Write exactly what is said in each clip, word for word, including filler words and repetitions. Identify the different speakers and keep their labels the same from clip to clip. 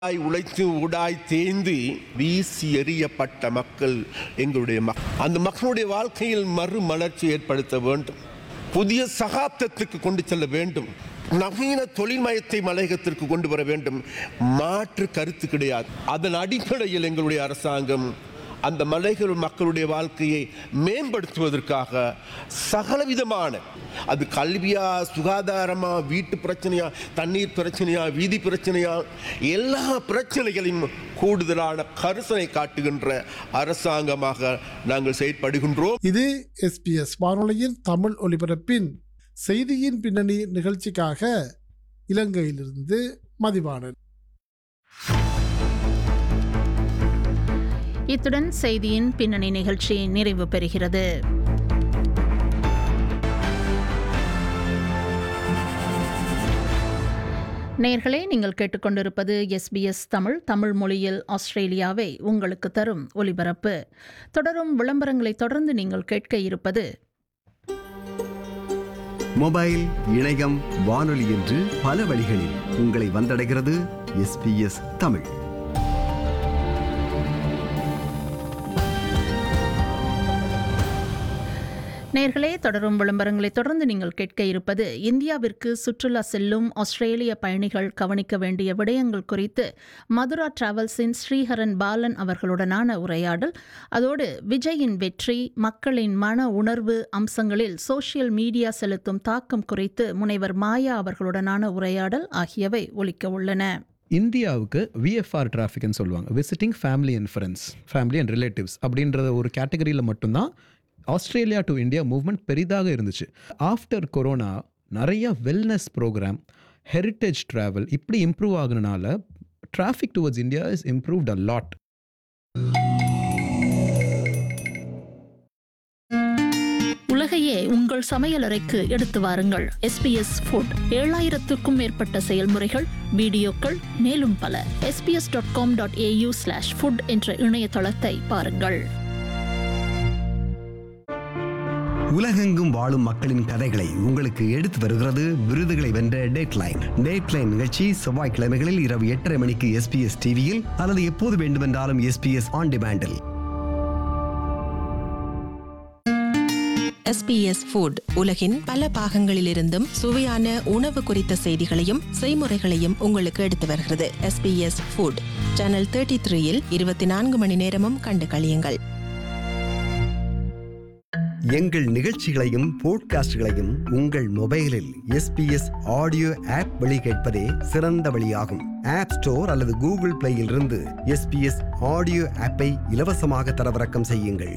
Speaker 1: உழைத்து உடாய் தேய்ந்து வீசி எறியப்பட்ட மக்கள் எங்களுடைய மக்கள். அந்த மக்களுடைய வாழ்க்கையில் மறுமலர்ச்சி ஏற்படுத்த வேண்டும். புதிய சகாப்தத்துக்கு கொண்டு செல்ல வேண்டும். நவீன தொழில்மயத்தை மலையகத்திற்கு கொண்டு வர வேண்டும். மாற்று கருத்து கிடையாது. அதன் அடிப்படையில் எங்களுடைய அரசாங்கம் அந்த மலைகள் மக்களுடைய வாழ்க்கையை மேம்படுத்துவதற்காக சகலவிதமான, அது கல்வியா, சுகாதாரமா, வீட்டு பிரச்சனையா, தண்ணீர் பிரச்சனையா, வீதி பிரச்சனையா, எல்லா பிரச்சனைகளையும் கூடுதலான கரிசனை காட்டுகின்ற அரசாங்கமாக நாங்கள் செயற்படுகின்றோம்.
Speaker 2: இது எஸ்பிஎஸ் வானொலியின் தமிழ் ஒலிபரப்பின் செய்தியின் பின்னணி நிகழ்ச்சிக்காக இலங்கையிலிருந்து மதிவாணன்.
Speaker 3: இத்துடன் செய்தியின் பின்னணி நிகழ்ச்சி நிறைவு பெறுகிறது. நேயர்களே, நீங்கள் கேட்டுக்கொண்டிருப்பது எஸ்பிஎஸ் தமிழ் தமிழ் மொழியில் ஆஸ்திரேலியாவை உங்களுக்கு தரும் ஒலிபரப்பு. தொடரும் விளம்பரங்களை தொடர்ந்து நீங்கள் கேட்க இருப்பது
Speaker 4: மொபைல், இணையம், வானொலி என்று பல வழிகளில் உங்களை வந்தடைகிறது எஸ்பிஎஸ் தமிழ்.
Speaker 3: நேயர்களே, தொடரும் விளம்பரங்களை தொடர்ந்து நீங்கள் கேட்க இருப்பது இந்தியாவிற்கு சுற்றுலா செல்லும் ஆஸ்திரேலிய பயணிகள் கவனிக்க வேண்டிய விடயங்கள் குறித்து மதுரா டிராவல்ஸின் ஸ்ரீஹரன் பாலன் அவர்களுடனான உரையாடல். அதோடு விஜயின் வெற்றி, மக்களின் மன உணர்வு அம்சங்களில் சோசியல் மீடியா செலுத்தும் தாக்கம் குறித்து முனைவர் மாயா அவர்களுடனான உரையாடல் ஆகியவை ஒலிக்க உள்ளன.
Speaker 5: இந்தியாவுக்கு விஎஃப்ஆர் டிராஃபிக்னு சொல்லுவாங்க, visiting family and friends, family and relatives அப்படின்றத ஒரு கேட்டகரியில் மட்டும்தான் ஆஸ்திரேலியா டு இந்தியா மூவ்மெண்ட் பெரிதாக இருந்துச்சு. ஆஃப்டர் கொரோனா நிறைய வெல்னஸ் ப்ரோக்ராம், ஹெரிட்டேஜ் ட்ராவல் இப்படி improve ஆகுனனால traffic towards India is improved a lot.
Speaker 3: உலகையே உங்கள் சமையலறைக்கு எடுத்து வாருங்கள். எஸ்பிஎஸ் ஃபுட், ஏழாயிரத்துக்கும் மேற்பட்ட செயல்முறைகள், வீடியோக்கள், மேலும் பல. SBS dot com dot AU slash food என்ற இணையதளத்தை பாருங்கள்.
Speaker 4: உலகெங்கும் வாழும் மக்களின் கதைகளை உங்களுக்கு எடுத்து வருகிறது விருதுகளை வென்ற டேட்லைன். டேட்லைன் நிகழ்ச்சி செவ்வாய்க்கிழமைகளில் இரவு எட்டரை மணிக்கு எஸ்பிஎஸ் டிவியில் அல்லது எப்போது வேண்டுமென்றாலும் எஸ்பிஎஸ் ஆன் டிமாண்டில்.
Speaker 6: எஸ்பிஎஸ் ஃபுட் உலகின் பல பாகங்களிலிருந்தும் சுவையான உணவு குறித்த செய்திகளையும் செய்முறைகளையும் உங்களுக்கு எடுத்து வருகிறது. எஸ்பிஎஸ் ஃபுட் சேனல் முப்பத்தி மூன்றில் இருபத்தி நான்கு மணி நேரமும் கண்டு களியுங்கள்.
Speaker 4: எங்கள் நிகழ்ச்சிகளையும் போட்காஸ்டுகளையும் உங்கள் மொபைலில் எஸ்பிஎஸ் ஆடியோ ஆப் வழி கேட்பதே சிறந்த வழியாகும். ஆப் ஸ்டோர் அல்லது கூகுள் பிளேயில் இருந்து எஸ்பிஎஸ் ஆடியோ ஆப்பை இலவசமாக தரவிறக்கம் செய்யுங்கள்.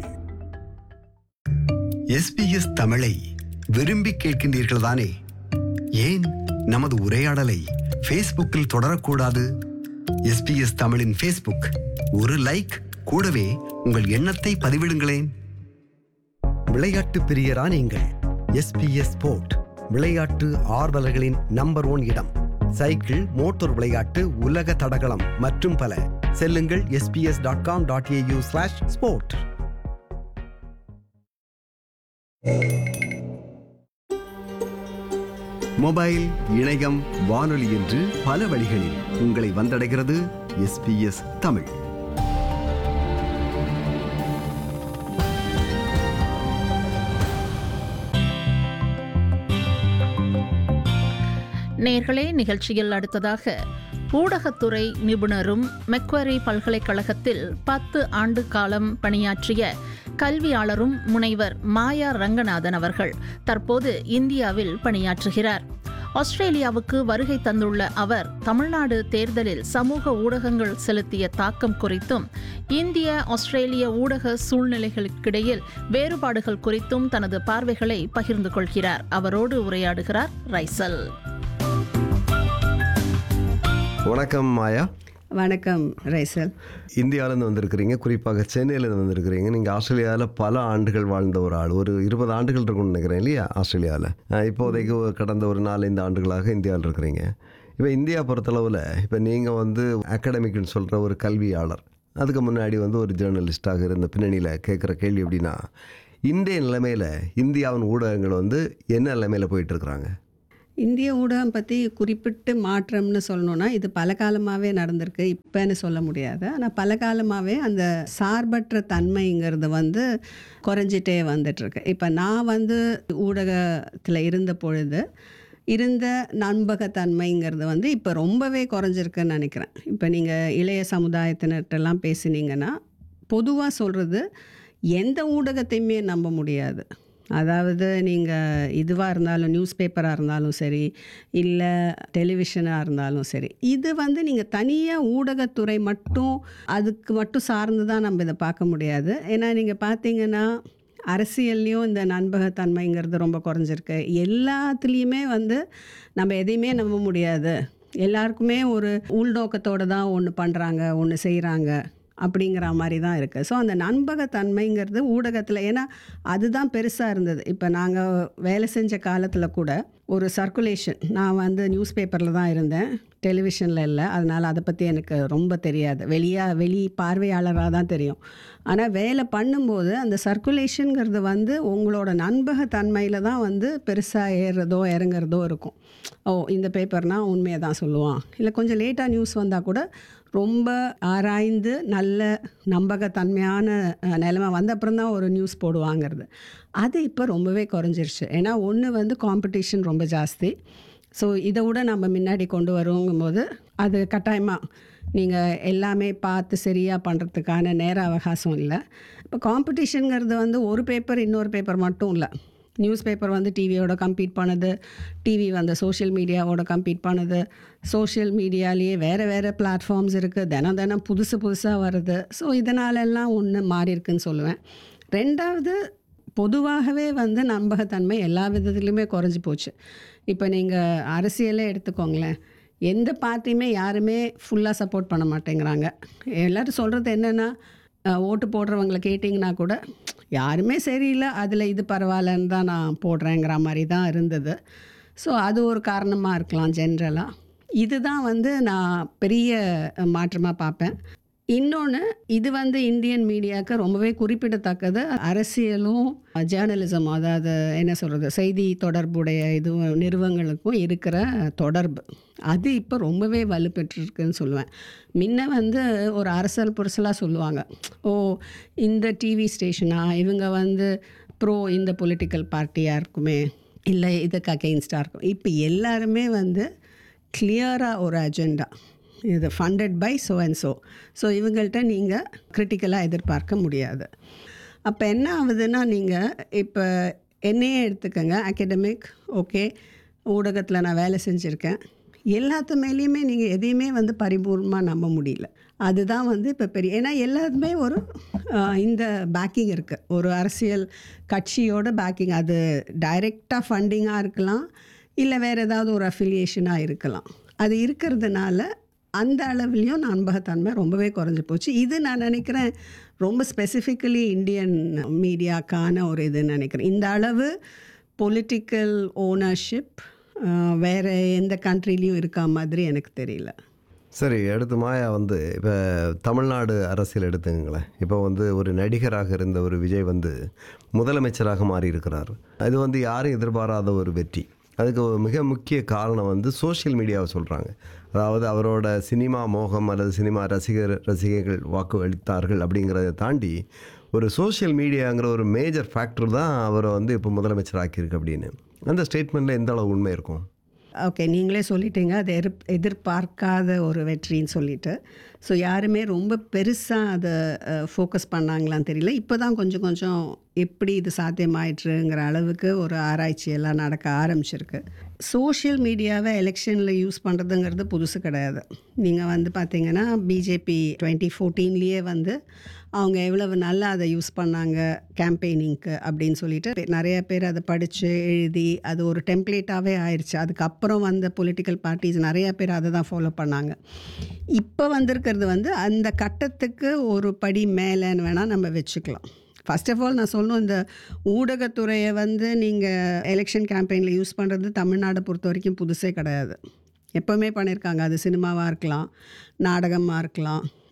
Speaker 4: எஸ்பிஎஸ் தமிழை விரும்பி கேட்கின்றீர்கள் தானே? ஏன் நமது உரையாடலை ஃபேஸ்புக்கில் தொடரக்கூடாது? எஸ்பிஎஸ் தமிழின் ஃபேஸ்புக், ஒரு லைக், கூடவே உங்கள் எண்ணத்தை பதிவிடுங்களேன். விளையாட்டு பிரியரா நீங்கள்? எஸ்பிஎஸ் ஸ்போர்ட் விளையாட்டு ஆர்வலர்களின் நம்பர் ஒன் இடம். சைக்கிள், மோட்டார் விளையாட்டு, உலக தடகளம் மற்றும் பல. செல்லுங்கள் SBS dot com dot AU slash sport. Mobile, இணையம், வானொலி என்று பல வழிகளில் உங்களை வந்தடைகிறது எஸ்பிஎஸ் தமிழ்.
Speaker 3: நேயர்களே, நிகழ்ச்சியில் அடுத்ததாக ஊடகத்துறை நிபுணரும் மெக்வரி பல்கலைக்கழகத்தில் பத்து ஆண்டு காலம் பணியாற்றிய கல்வியாளரும் முனைவர் மாயா ரங்கநாதன் அவர்கள் தற்போது இந்தியாவில் பணியாற்றுகிறார். ஆஸ்திரேலியாவுக்கு வருகை தந்துள்ள அவர் தமிழ்நாடு தேர்தலில் சமூக ஊடகங்கள் செலுத்திய தாக்கம் குறித்தும் இந்திய ஆஸ்திரேலிய ஊடக சூழ்நிலைகளுக்கிடையில் வேறுபாடுகள் குறித்தும் தனது பார்வைகளை பகிர்ந்து கொள்கிறார். அவரோடு உரையாடுகிறார் ரைசல்.
Speaker 4: வணக்கம் மாயா.
Speaker 7: வணக்கம் ரைசல்.
Speaker 4: இந்தியாவிலேருந்து வந்திருக்கிறீங்க, குறிப்பாக சென்னையிலேருந்து வந்திருக்கிறீங்க. நீங்கள் ஆஸ்திரேலியாவில் பல ஆண்டுகள் வாழ்ந்த ஒரு ஆள், ஒரு இருபது ஆண்டுகள் இருக்கும்னு நினைக்கிறேன் இல்லையா ஆஸ்திரேலியாவில்? இப்போதைக்கு கடந்த ஒரு நாலஞ்சு ஆண்டுகளாக இந்தியாவில் இருக்கிறீங்க. இப்போ இந்தியா பொறுத்தளவில் இப்போ நீங்கள் வந்து அகாடமிக்னு சொல்கிற ஒரு கல்வியாளர், அதுக்கு முன்னாடி வந்து ஒரு ஜேர்னலிஸ்டாக இருந்த பின்னணியில் கேட்குற கேள்வி எப்படின்னா, இன்றைய நிலைமையில் இந்தியாவின் ஊடகங்கள் வந்து என்ன நிலைமையில் போயிட்டுருக்குறாங்க?
Speaker 7: இந்திய ஊடகம் பற்றி குறிப்பிட்டு மாற்றம்னு சொல்லணுன்னா இது பல காலமாகவே நடந்திருக்கு, இப்போன்னு சொல்ல முடியாது. ஆனால் பல காலமாகவே அந்த சார்பற்ற தன்மைங்கிறது வந்து குறைஞ்சிட்டே வந்துட்டுருக்கு. இப்போ நான் வந்து ஊடகத்தில் இருந்த பொழுது இருந்த நம்பகத்தன்மைங்கிறது வந்து இப்போ ரொம்பவே குறைஞ்சிருக்குன்னு நினைக்கிறேன். இப்போ நீங்கள் இளைய சமுதாயத்தினர்கிட்டலாம் பேசினீங்கன்னா பொதுவாக சொல்கிறது எந்த ஊடகத்தையுமே நம்ப முடியாது. அதாவது நீங்கள் இதுவாக இருந்தாலும் நியூஸ் பேப்பராக இருந்தாலும் சரி, இல்லை டெலிவிஷனாக இருந்தாலும் சரி, இது வந்து நீங்கள் தனியாக ஊடகத்துறை மட்டும் அதுக்கு மட்டும் சார்ந்து தான் நம்ம இதை பார்க்க முடியாது. ஏன்னா நீங்கள் பார்த்தீங்கன்னா அரசியல்லையும் இந்த நம்பகத்தன்மைங்கிறது ரொம்ப குறைஞ்சிருக்கு. எல்லாத்துலேயுமே வந்து நம்ம எதையுமே நம்ப முடியாது, எல்லாருக்குமே ஒரு உள்நோக்கத்தோடு தான் ஒன்று பண்ணுறாங்க, ஒன்று செய்கிறாங்க அப்படிங்கிற மாதிரி தான் இருக்குது. ஸோ அந்த நம்பகத்தன்மைங்கிறது ஊடகத்தில், ஏன்னா அதுதான் பெருசாக இருந்தது. இப்போ நாங்கள் வேலை செஞ்ச காலத்தில் கூட ஒரு சர்க்குலேஷன், நான் வந்து நியூஸ் பேப்பரில் தான் இருந்தேன், டெலிவிஷனில் இல்லை, அதனால் அதை பற்றி எனக்கு ரொம்ப தெரியாது, வெளியாக வெளி பார்வையாளராக தான் தெரியும். ஆனால் வேலை பண்ணும்போது அந்த சர்க்குலேஷனுங்கிறது வந்து உங்களோட நம்பகத்தன்மையில் தான் வந்து பெருசாக ஏறுறதோ இறங்குறதோ இருக்கும். ஓ இந்த பேப்பர்னால் உண்மையை தான் சொல்லுவான், இல்லை கொஞ்சம் லேட்டாக நியூஸ் வந்தால் கூட ரொம்ப ஆராய்ந்து நல்ல நம்பகத்தன்மையான நிலைமை வந்த அப்புறம் தான் ஒரு நியூஸ் போடுவாங்கிறது. அது இப்போ ரொம்பவே குறைஞ்சிருச்சு. ஏன்னா ஒன்று வந்து காம்படிஷன் ரொம்ப ஜாஸ்தி. ஸோ இதை விட நம்ம முன்னாடி கொண்டு வருவோங்கும்போது அது கட்டாயமாக நீங்கள் எல்லாமே பார்த்து சரியாக பண்ணுறதுக்கான நேர அவகாசம் இல்லை. இப்போ காம்படிஷனுங்கிறது வந்து ஒரு பேப்பர் இன்னொரு பேப்பர் மட்டும் இல்லை. நியூஸ் பேப்பர் வந்து டிவியோட கம்பீட் பண்ணுது, டிவி வந்து சோஷியல் மீடியாவோட கம்பீட் பண்ணுது, சோஷியல் மீடியாலேயே வேறு வேறு பிளாட்ஃபார்ம்ஸ் இருக்குது, தினம் தினம் புதுசு புதுசாக வருது. ஸோ இதனாலெல்லாம் ஒன்று மாறி இருக்குன்னு சொல்லுவேன். ரெண்டாவது, பொதுவாகவே வந்து நம்பகத்தன்மை எல்லா விதத்துலையுமே குறைஞ்சி போச்சு. இப்போ நீங்கள் அரசியலே எடுத்துக்கோங்களேன், எந்த பார்ட்டியுமே யாருமே ஃபுல்லாக சப்போர்ட் பண்ண மாட்டேங்கிறாங்க. எல்லோரும் சொல்கிறது என்னென்னா, ஓட்டு போடுறவங்களை கேட்டிங்கன்னா கூட யாருமே சரியில்லை, அதில் இது பரவாயில்லன்னு தான் நான் போடுறேங்கிற மாதிரி தான் இருந்தது. ஸோ அது ஒரு காரணமாக இருக்கலாம் ஜென்ரலாக. இதுதான் வந்து நான் பெரிய மாற்றமாக பார்ப்பேன். இன்னொன்று, இது வந்து இந்தியன் மீடியாவுக்கு ரொம்பவே குறிப்பிடத்தக்கது. அரசியலும் ஜேர்னலிசம், அதாவது என்ன சொல்கிறது, செய்தி தொடர்புடைய இது நிறுவனங்களுக்கும் இருக்கிற தொடர்பு, அது இப்போ ரொம்பவே வலுப்பெற்றிருக்குன்னு சொல்லுவேன். முன்ன வந்து ஒரு அரசல் புரசலாக சொல்லுவாங்க, ஓ இந்த டிவி ஸ்டேஷனா இவங்க வந்து ப்ரோ இந்த பொலிட்டிக்கல் பார்ட்டியாக இருக்குமே, இல்லை இதுக்கு அகெயின்ஸ்டாக இருக்கும். இப்போ எல்லாருமே வந்து கிளியராக ஒரு அஜெண்டா, இது funded by so and so, so இவங்கள்ட்ட நீங்கள் கிரிட்டிக்கலாக எதிர்பார்க்க முடியாது. அப்போ என்ன ஆகுதுன்னா, நீங்கள் இப்போ என்னையே எடுத்துக்கங்க, அகடமிக், ஓகே, ஊடகத்தில் நான் வேலை செஞ்சுருக்கேன், எல்லாத்து மேலேயுமே நீங்கள் எதையுமே வந்து பரிபூர்ணமாக நம்ப முடியல. அதுதான் வந்து இப்போ பெரிய, ஏன்னா எல்லாத்துமே ஒரு இந்த பேக்கிங் இருக்குது, ஒரு அரசியல் கட்சியோட பேக்கிங். அது டைரெக்டாக ஃபண்டிங்காக இருக்கலாம், இல்லை வேறு ஏதாவது ஒரு அஃபிலியேஷனாக இருக்கலாம். அது இருக்கிறதுனால அந்த அளவுலேயும் நம்பகத்தன்மை ரொம்பவே குறைஞ்சி போச்சு. இது நான் நினைக்கிறேன் ரொம்ப ஸ்பெசிஃபிக்கலி இந்தியன் மீடியாக்கான ஒரு இதுன்னு நினைக்கிறேன். இந்த அளவு பொலிட்டிக்கல் ஓனர்ஷிப் வேறு எந்த கண்ட்ரிலையும் இருக்கா மாதிரி எனக்கு தெரியல.
Speaker 8: சரி, அடுத்து மாயா வந்து இப்போ தமிழ்நாடு அரசியல் எடுத்துங்களேன். இப்போ வந்து ஒரு நடிகராக இருந்த ஒரு விஜய் வந்து முதலமைச்சராக மாறி இருக்கிறார். அது வந்து யாரும் எதிர்பாராத ஒரு வெற்றி. அதுக்கு மிக முக்கிய காரணம் வந்து சோஷியல் மீடியாவை சொல்கிறாங்க. அதாவது அவரோட சினிமா மோகம் அல்லது சினிமா ரசிகர் ரசிகைகள் வாக்கு அளித்தார்கள் அப்படிங்கிறத தாண்டி ஒரு சோஷியல் மீடியாங்கிற ஒரு மேஜர் ஃபேக்டர் தான் அவரை வந்து இப்போ முதலமைச்சர் ஆக்கியிருக்கு அப்படின்னு. அந்த ஸ்டேட்மெண்ட்டில் எந்த அளவு உண்மை இருக்கும்?
Speaker 7: ஓகே, நீங்களே சொல்லிட்டீங்க அது எதிர் எதிர்பார்க்காத ஒரு வெற்றின்னு சொல்லிட்டு. ஸோ யாருமே ரொம்ப பெருசாக அதை ஃபோக்கஸ் பண்ணாங்களான்னு தெரியல. இப்போ தான் கொஞ்சம் கொஞ்சம் எப்படி இது சாத்தியமாயிட்டுருங்கிற அளவுக்கு ஒரு ஆராய்ச்சி எல்லாம் நடக்க ஆரம்பிச்சிருக்கு. சோஷியல் மீடியாவை எலெக்ஷனில் யூஸ் பண்ணுறதுங்கிறது புதுசு கிடையாது. நீங்கள் வந்து பார்த்தீங்கன்னா பிஜேபி டுவெண்ட்டி ஃபோர்டீன்லேயே வந்து அவங்க எவ்வளவு நல்லா அதை யூஸ் பண்ணாங்க கேம்பெயினிங்க்கு அப்படின்னு சொல்லிட்டு நிறைய பேர் அதை படித்து எழுதி அது ஒரு டெம்ப்ளேட்டாகவே ஆயிடுச்சு. அதுக்கப்புறம் வந்த பொலிட்டிக்கல் பார்ட்டிஸ் நிறையா பேர் அதை தான் ஃபாலோ பண்ணாங்க. இப்போ வந்திருக்கிறது வந்து அந்த கட்டத்துக்கு ஒரு படி மேலேன்னு வேணால் நம்ம வச்சுக்கலாம். ஃபர்ஸ்ட் ஆஃப் ஆல் நான் சொல்லணும், இந்த ஊடகத்துறையை வந்து நீங்கள் எலெக்ஷன் கேம்பெயினில் யூஸ் பண்ணுறது தமிழ்நாடை பொறுத்த வரைக்கும் புதுசே கிடையாது. எப்போவுமே பண்ணியிருக்காங்க. அது சினிமாவாக இருக்கலாம், நாடகமாக இருக்கலாம்,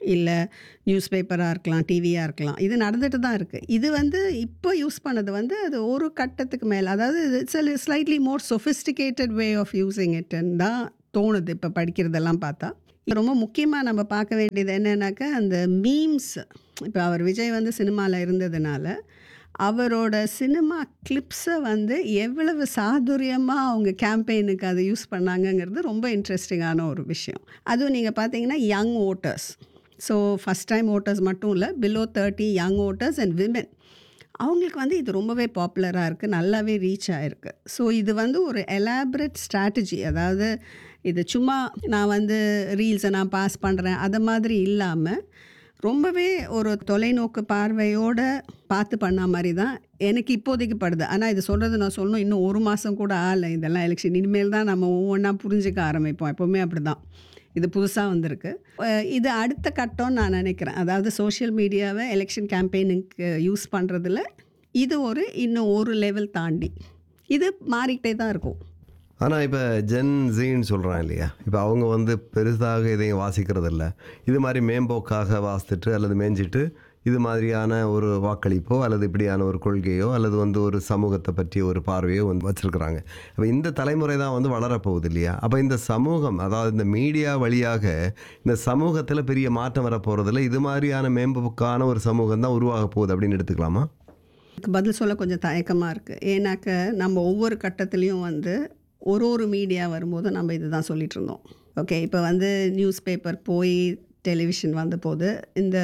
Speaker 7: இல்லை நியூஸ் பேப்பராக இருக்கலாம், டிவியாக இருக்கலாம். இது நடந்துட்டு தான் இருக்குது. இது வந்து இப்போ யூஸ் பண்ணது வந்து அது ஒரு கட்டத்துக்கு மேலே, அதாவது it's slightly more sophisticated way of using இட்ன்னு தான் தோணுது இப்போ படிக்கிறதெல்லாம் பார்த்தா. ரொம்ப முக்கியமாக நம்ம பார்க்க வேண்டியது என்னன்னாக்கா அந்த மீம்ஸ். இப்போ அவர் விஜய் வந்து சினிமாவில் இருந்ததுனால அவரோட சினிமா கிளிப்ஸை வந்து எவ்வளவு சாதுரியமாக அவங்க கேம்பெயினுக்கு அதை யூஸ் பண்ணாங்கங்கிறது ரொம்ப இன்ட்ரெஸ்டிங்கான ஒரு விஷயம். அதுவும் நீங்கள் பார்த்தீங்கன்னா young voters, so first time voters மட்டும் இல்லை, below thirty young voters and women, அவங்களுக்கு வந்து இது ரொம்பவே பாப்புலராக இருக்குது, நல்லாவே ரீச் ஆகிருக்கு. ஸோ இது வந்து ஒரு எலாபரேட் ஸ்ட்ராட்டஜி. அதாவது இது சும்மா நான் வந்து ரீல்ஸை நான் பாஸ் பண்ணுறேன் அதை மாதிரி இல்லாமல் ரொம்பவே ஒரு தொலைநோக்கு பார்வையோடு பார்த்து பண்ண மாதிரி தான் எனக்கு இப்போதைக்கு படுது. ஆனால் இது சொல்கிறது நான் சொல்லணும், இன்னும் ஒரு மாதம் கூட ஆகலை இதெல்லாம் எலெக்ஷன். இனிமேல் தான் நம்ம ஒவ்வொன்றா புரிஞ்சுக்க ஆரம்பிப்போம். எப்போவுமே அப்படி தான், இது புதுசாக வந்திருக்கு. இது அடுத்த கட்டம்னு நான் நினைக்கிறேன். அதாவது சோஷியல் மீடியாவை எலெக்ஷன் கேம்பெயினுக்கு யூஸ் பண்ணுறதுல இது ஒரு இன்னும் ஒரு லெவல் தாண்டி இது மாறிக்கிட்டே தான் இருக்கும்.
Speaker 8: ஆனால் இப்போ ஜென் ஜீன்னு சொல்கிறான் இல்லையா, இப்போ அவங்க வந்து பெருசாக இதையும் வாசிக்கிறதில்ல. இது மாதிரி மேம்போக்காக வாசித்துட்டு அல்லது மேய்ஞ்சிட்டு இது மாதிரியான ஒரு வாக்களிப்போ அல்லது இப்படியான ஒரு கொள்கையோ அல்லது வந்து ஒரு சமூகத்தை பற்றிய ஒரு பார்வையோ வந்து வச்சுருக்குறாங்க. அப்போ இந்த தலைமுறை தான் வந்து வளரப்போகுது இல்லையா. அப்போ இந்த சமூகம், அதாவது இந்த மீடியா வழியாக இந்த சமூகத்தில் பெரிய மாற்றம் வரப்போகிறதில்ல, இது மாதிரியான மேம்போக்கான ஒரு சமூகம் தான் உருவாக போகுது அப்படின்னு எடுத்துக்கலாமா?
Speaker 7: பதில் சொல்ல கொஞ்சம் தயக்கமாக இருக்குது. ஏன்னாக்க நம்ம ஒவ்வொரு கட்டத்துலேயும் வந்து ஒரு ஒரு மீடியா வரும்போது நம்ம இது தான் சொல்லிகிட்டு இருந்தோம். ஓகே, இப்போ வந்து நியூஸ் பேப்பர் போய் டெலிவிஷன் வந்த போது இந்த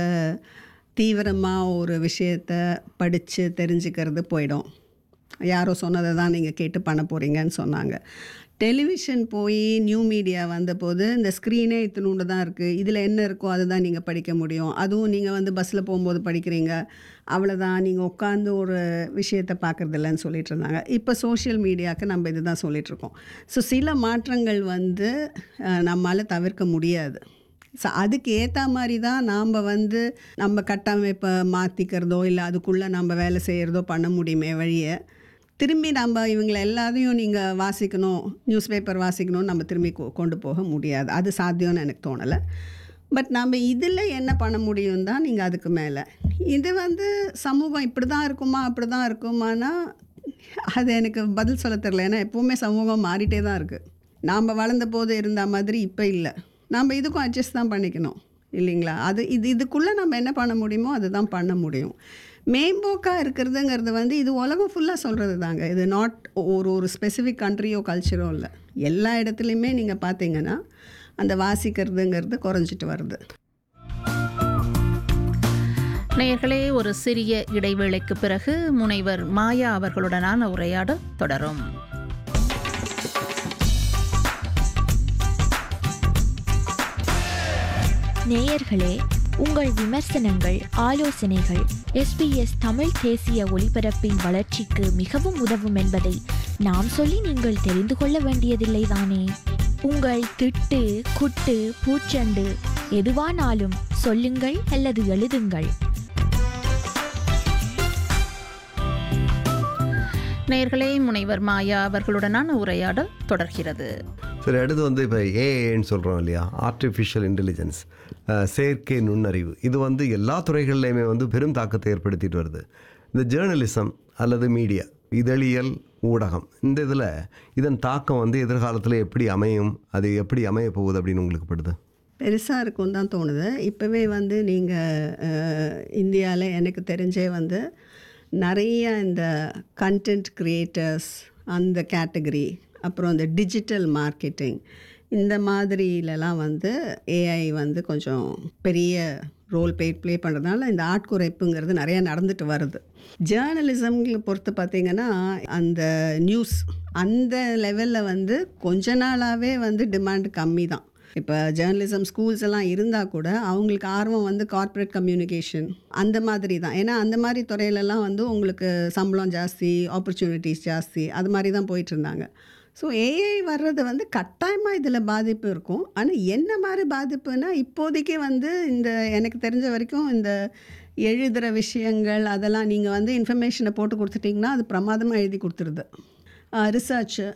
Speaker 7: தீவிரமாக ஒரு விஷயத்தை படித்து தெரிஞ்சுக்கிறது போயிடும். யாரோ சொன்னதை தான் நீங்கள் கேட்டு பண்ண போகிறீங்கன்னு சொன்னாங்க. டெலிவிஷன் போய் நியூ மீடியா வந்தபோது இந்த ஸ்க்ரீனே இத்தினூண்டு தான் இருக்குது, இதில் என்ன இருக்கோ அதுதான் நீங்கள் படிக்க முடியும். அதுவும் நீங்கள் வந்து பஸ்ஸில் போகும்போது படிக்கிறீங்க, அவ்வளோதான், நீங்கள் உட்காந்து ஒரு விஷயத்தை பார்க்குறதில்லன்னு சொல்லிட்டு இருந்தாங்க. இப்போ சோஷியல் மீடியாவுக்கு நம்ம இது தான் சொல்லிகிட்ருக்கோம். ஸோ சில மாற்றங்கள் வந்து நம்மளால் தவிர்க்க முடியாது. ஸோ அதுக்கு ஏற்ற மாதிரி தான் நாம் வந்து நம்ம கட்டமைப்பை மாற்றிக்கிறதோ இல்லை அதுக்குள்ளே நம்ம வேலை செய்கிறதோ பண்ண முடியுமே வழியை, திரும்பி நம்ம இவங்களை எல்லாத்தையும் நீங்கள் வாசிக்கணும், நியூஸ் பேப்பர் வாசிக்கணும்னு நம்ம திரும்பி கொண்டு போக முடியாது. அது சாத்தியம்னு எனக்கு தோணலை. பட் நம்ம இதில் என்ன பண்ண முடியும் தான் நீங்கள் அதுக்கு மேலே இது வந்து சமூகம் இப்படி தான் இருக்குமா அப்படி தான் இருக்குமானா அது எனக்கு பதில் சொல்ல தெரியல. ஏன்னா எப்போவுமே சமூகம் மாறிட்டே தான் இருக்குது. நாம் வளர்ந்த போது இருந்த மாதிரி இப்போ இல்லை. நம்ம இதுக்கும் அட்ஜஸ்ட் தான் பண்ணிக்கணும் இல்லைங்களா. அது இது இதுக்குள்ளே நம்ம என்ன பண்ண முடியுமோ அதுதான் பண்ண முடியும். மேம்போக்காக இருக்கிறதுங்கிறது வந்து இது உலகம் ஃபுல்லாக சொல்கிறது தாங்க. இது நாட் ஒரு ஒரு ஸ்பெசிஃபிக் கண்ட்ரியோ கல்ச்சரோ இல்லை. எல்லா இடத்துலையுமே நீங்கள் பார்த்தீங்கன்னா அந்த வாசிக்கிறதுங்கிறது குறைஞ்சிட்டு வருது.
Speaker 3: நேயர்களே, ஒரு சிறிய இடைவேளைக்கு பிறகு முனைவர் மாயா அவர்களுடனான உரையாடல் தொடரும்.
Speaker 9: நேயர்களே, உங்கள் விமர்சனங்கள், ஆலோசனைகள் எஸ்பிஎஸ் தமிழ் தேசிய ஒலிபரப்பின் வளர்ச்சிக்கு மிகவும் உதவும் என்பதை நாம் சொல்லி நீங்கள் தெரிந்து கொள்ள வேண்டியதில்லை தானே. உங்கள் திட்டு, குட்டு, பூச்சண்டு எதுவானாலும் சொல்லுங்கள் அல்லது எழுதுங்கள்.
Speaker 3: நேயர்களே, முனைவர் மாயா அவர்களுடனான உரையாடல் தொடர்கிறது.
Speaker 8: சரி, அடுத்து வந்து இப்போ ஏஐன்னு சொல்கிறோம் இல்லையா, ஆர்டிஃபிஷியல் இன்டெலிஜென்ஸ், செயற்கை நுண்ணறிவு. இது வந்து எல்லா துறைகள்லையுமே வந்து பெரும் தாக்கத்தை ஏற்படுத்திட்டு வருது. இந்த ஜேர்னலிசம் அல்லது மீடியா, இதழியல், ஊடகம், இந்த இதில் இதன் தாக்கம் வந்து எதிர்காலத்தில் எப்படி அமையும், அது எப்படி அமைய போகுது அப்படின்னு உங்களுக்கு படுது?
Speaker 7: பெருசாக இருக்கும் தான் தோணுது. இப்போவே வந்து நீங்கள் இந்தியாவில் எனக்கு தெரிஞ்சே வந்து நிறைய இந்த கண்டென்ட் க்ரியேட்டர்ஸ் அந்த கேட்டகரி, அப்புறம் இந்த டிஜிட்டல் மார்க்கெட்டிங், இந்த மாதிரிலலாம் வந்து ஏஐ வந்து கொஞ்சம் பெரிய ரோல் ப்ளே ப்ளே பண்ணுறதுனால இந்த ஆட்குறைப்புங்கிறது நிறையா நடந்துட்டு வருது. ஜேர்னலிசம்களை பொறுத்து பார்த்திங்கன்னா அந்த நியூஸ் அந்த லெவலில் வந்து கொஞ்ச நாளாகவே வந்து டிமாண்ட் கம்மி தான். இப்போ ஜேர்னலிசம் ஸ்கூல்ஸ் எல்லாம் இருந்தால் கூட அவங்களுக்கு ஆர்வம் வந்து கார்ப்பரேட் கம்யூனிகேஷன் அந்த மாதிரி தான். ஏன்னா அந்த மாதிரி துறையிலலாம் வந்து உங்களுக்கு சம்பளம் ஜாஸ்தி, ஆப்பர்ச்சுனிட்டிஸ் ஜாஸ்தி, அது மாதிரி தான் போயிட்டு இருந்தாங்க. ஸோ ஏஐ வர்றது வந்து கட்டாயமாக இதில் பாதிப்பு இருக்கும். ஆனால் என்ன மாதிரி பாதிப்புனா, இப்போதைக்கு வந்து இந்த எனக்கு தெரிஞ்ச வரைக்கும் இந்த எழுதுகிற விஷயங்கள் அதெல்லாம் நீங்கள் வந்து இன்ஃபர்மேஷனை போட்டு கொடுத்துட்டிங்கன்னா அது பிரமாதமாக எழுதி கொடுத்துருது. Research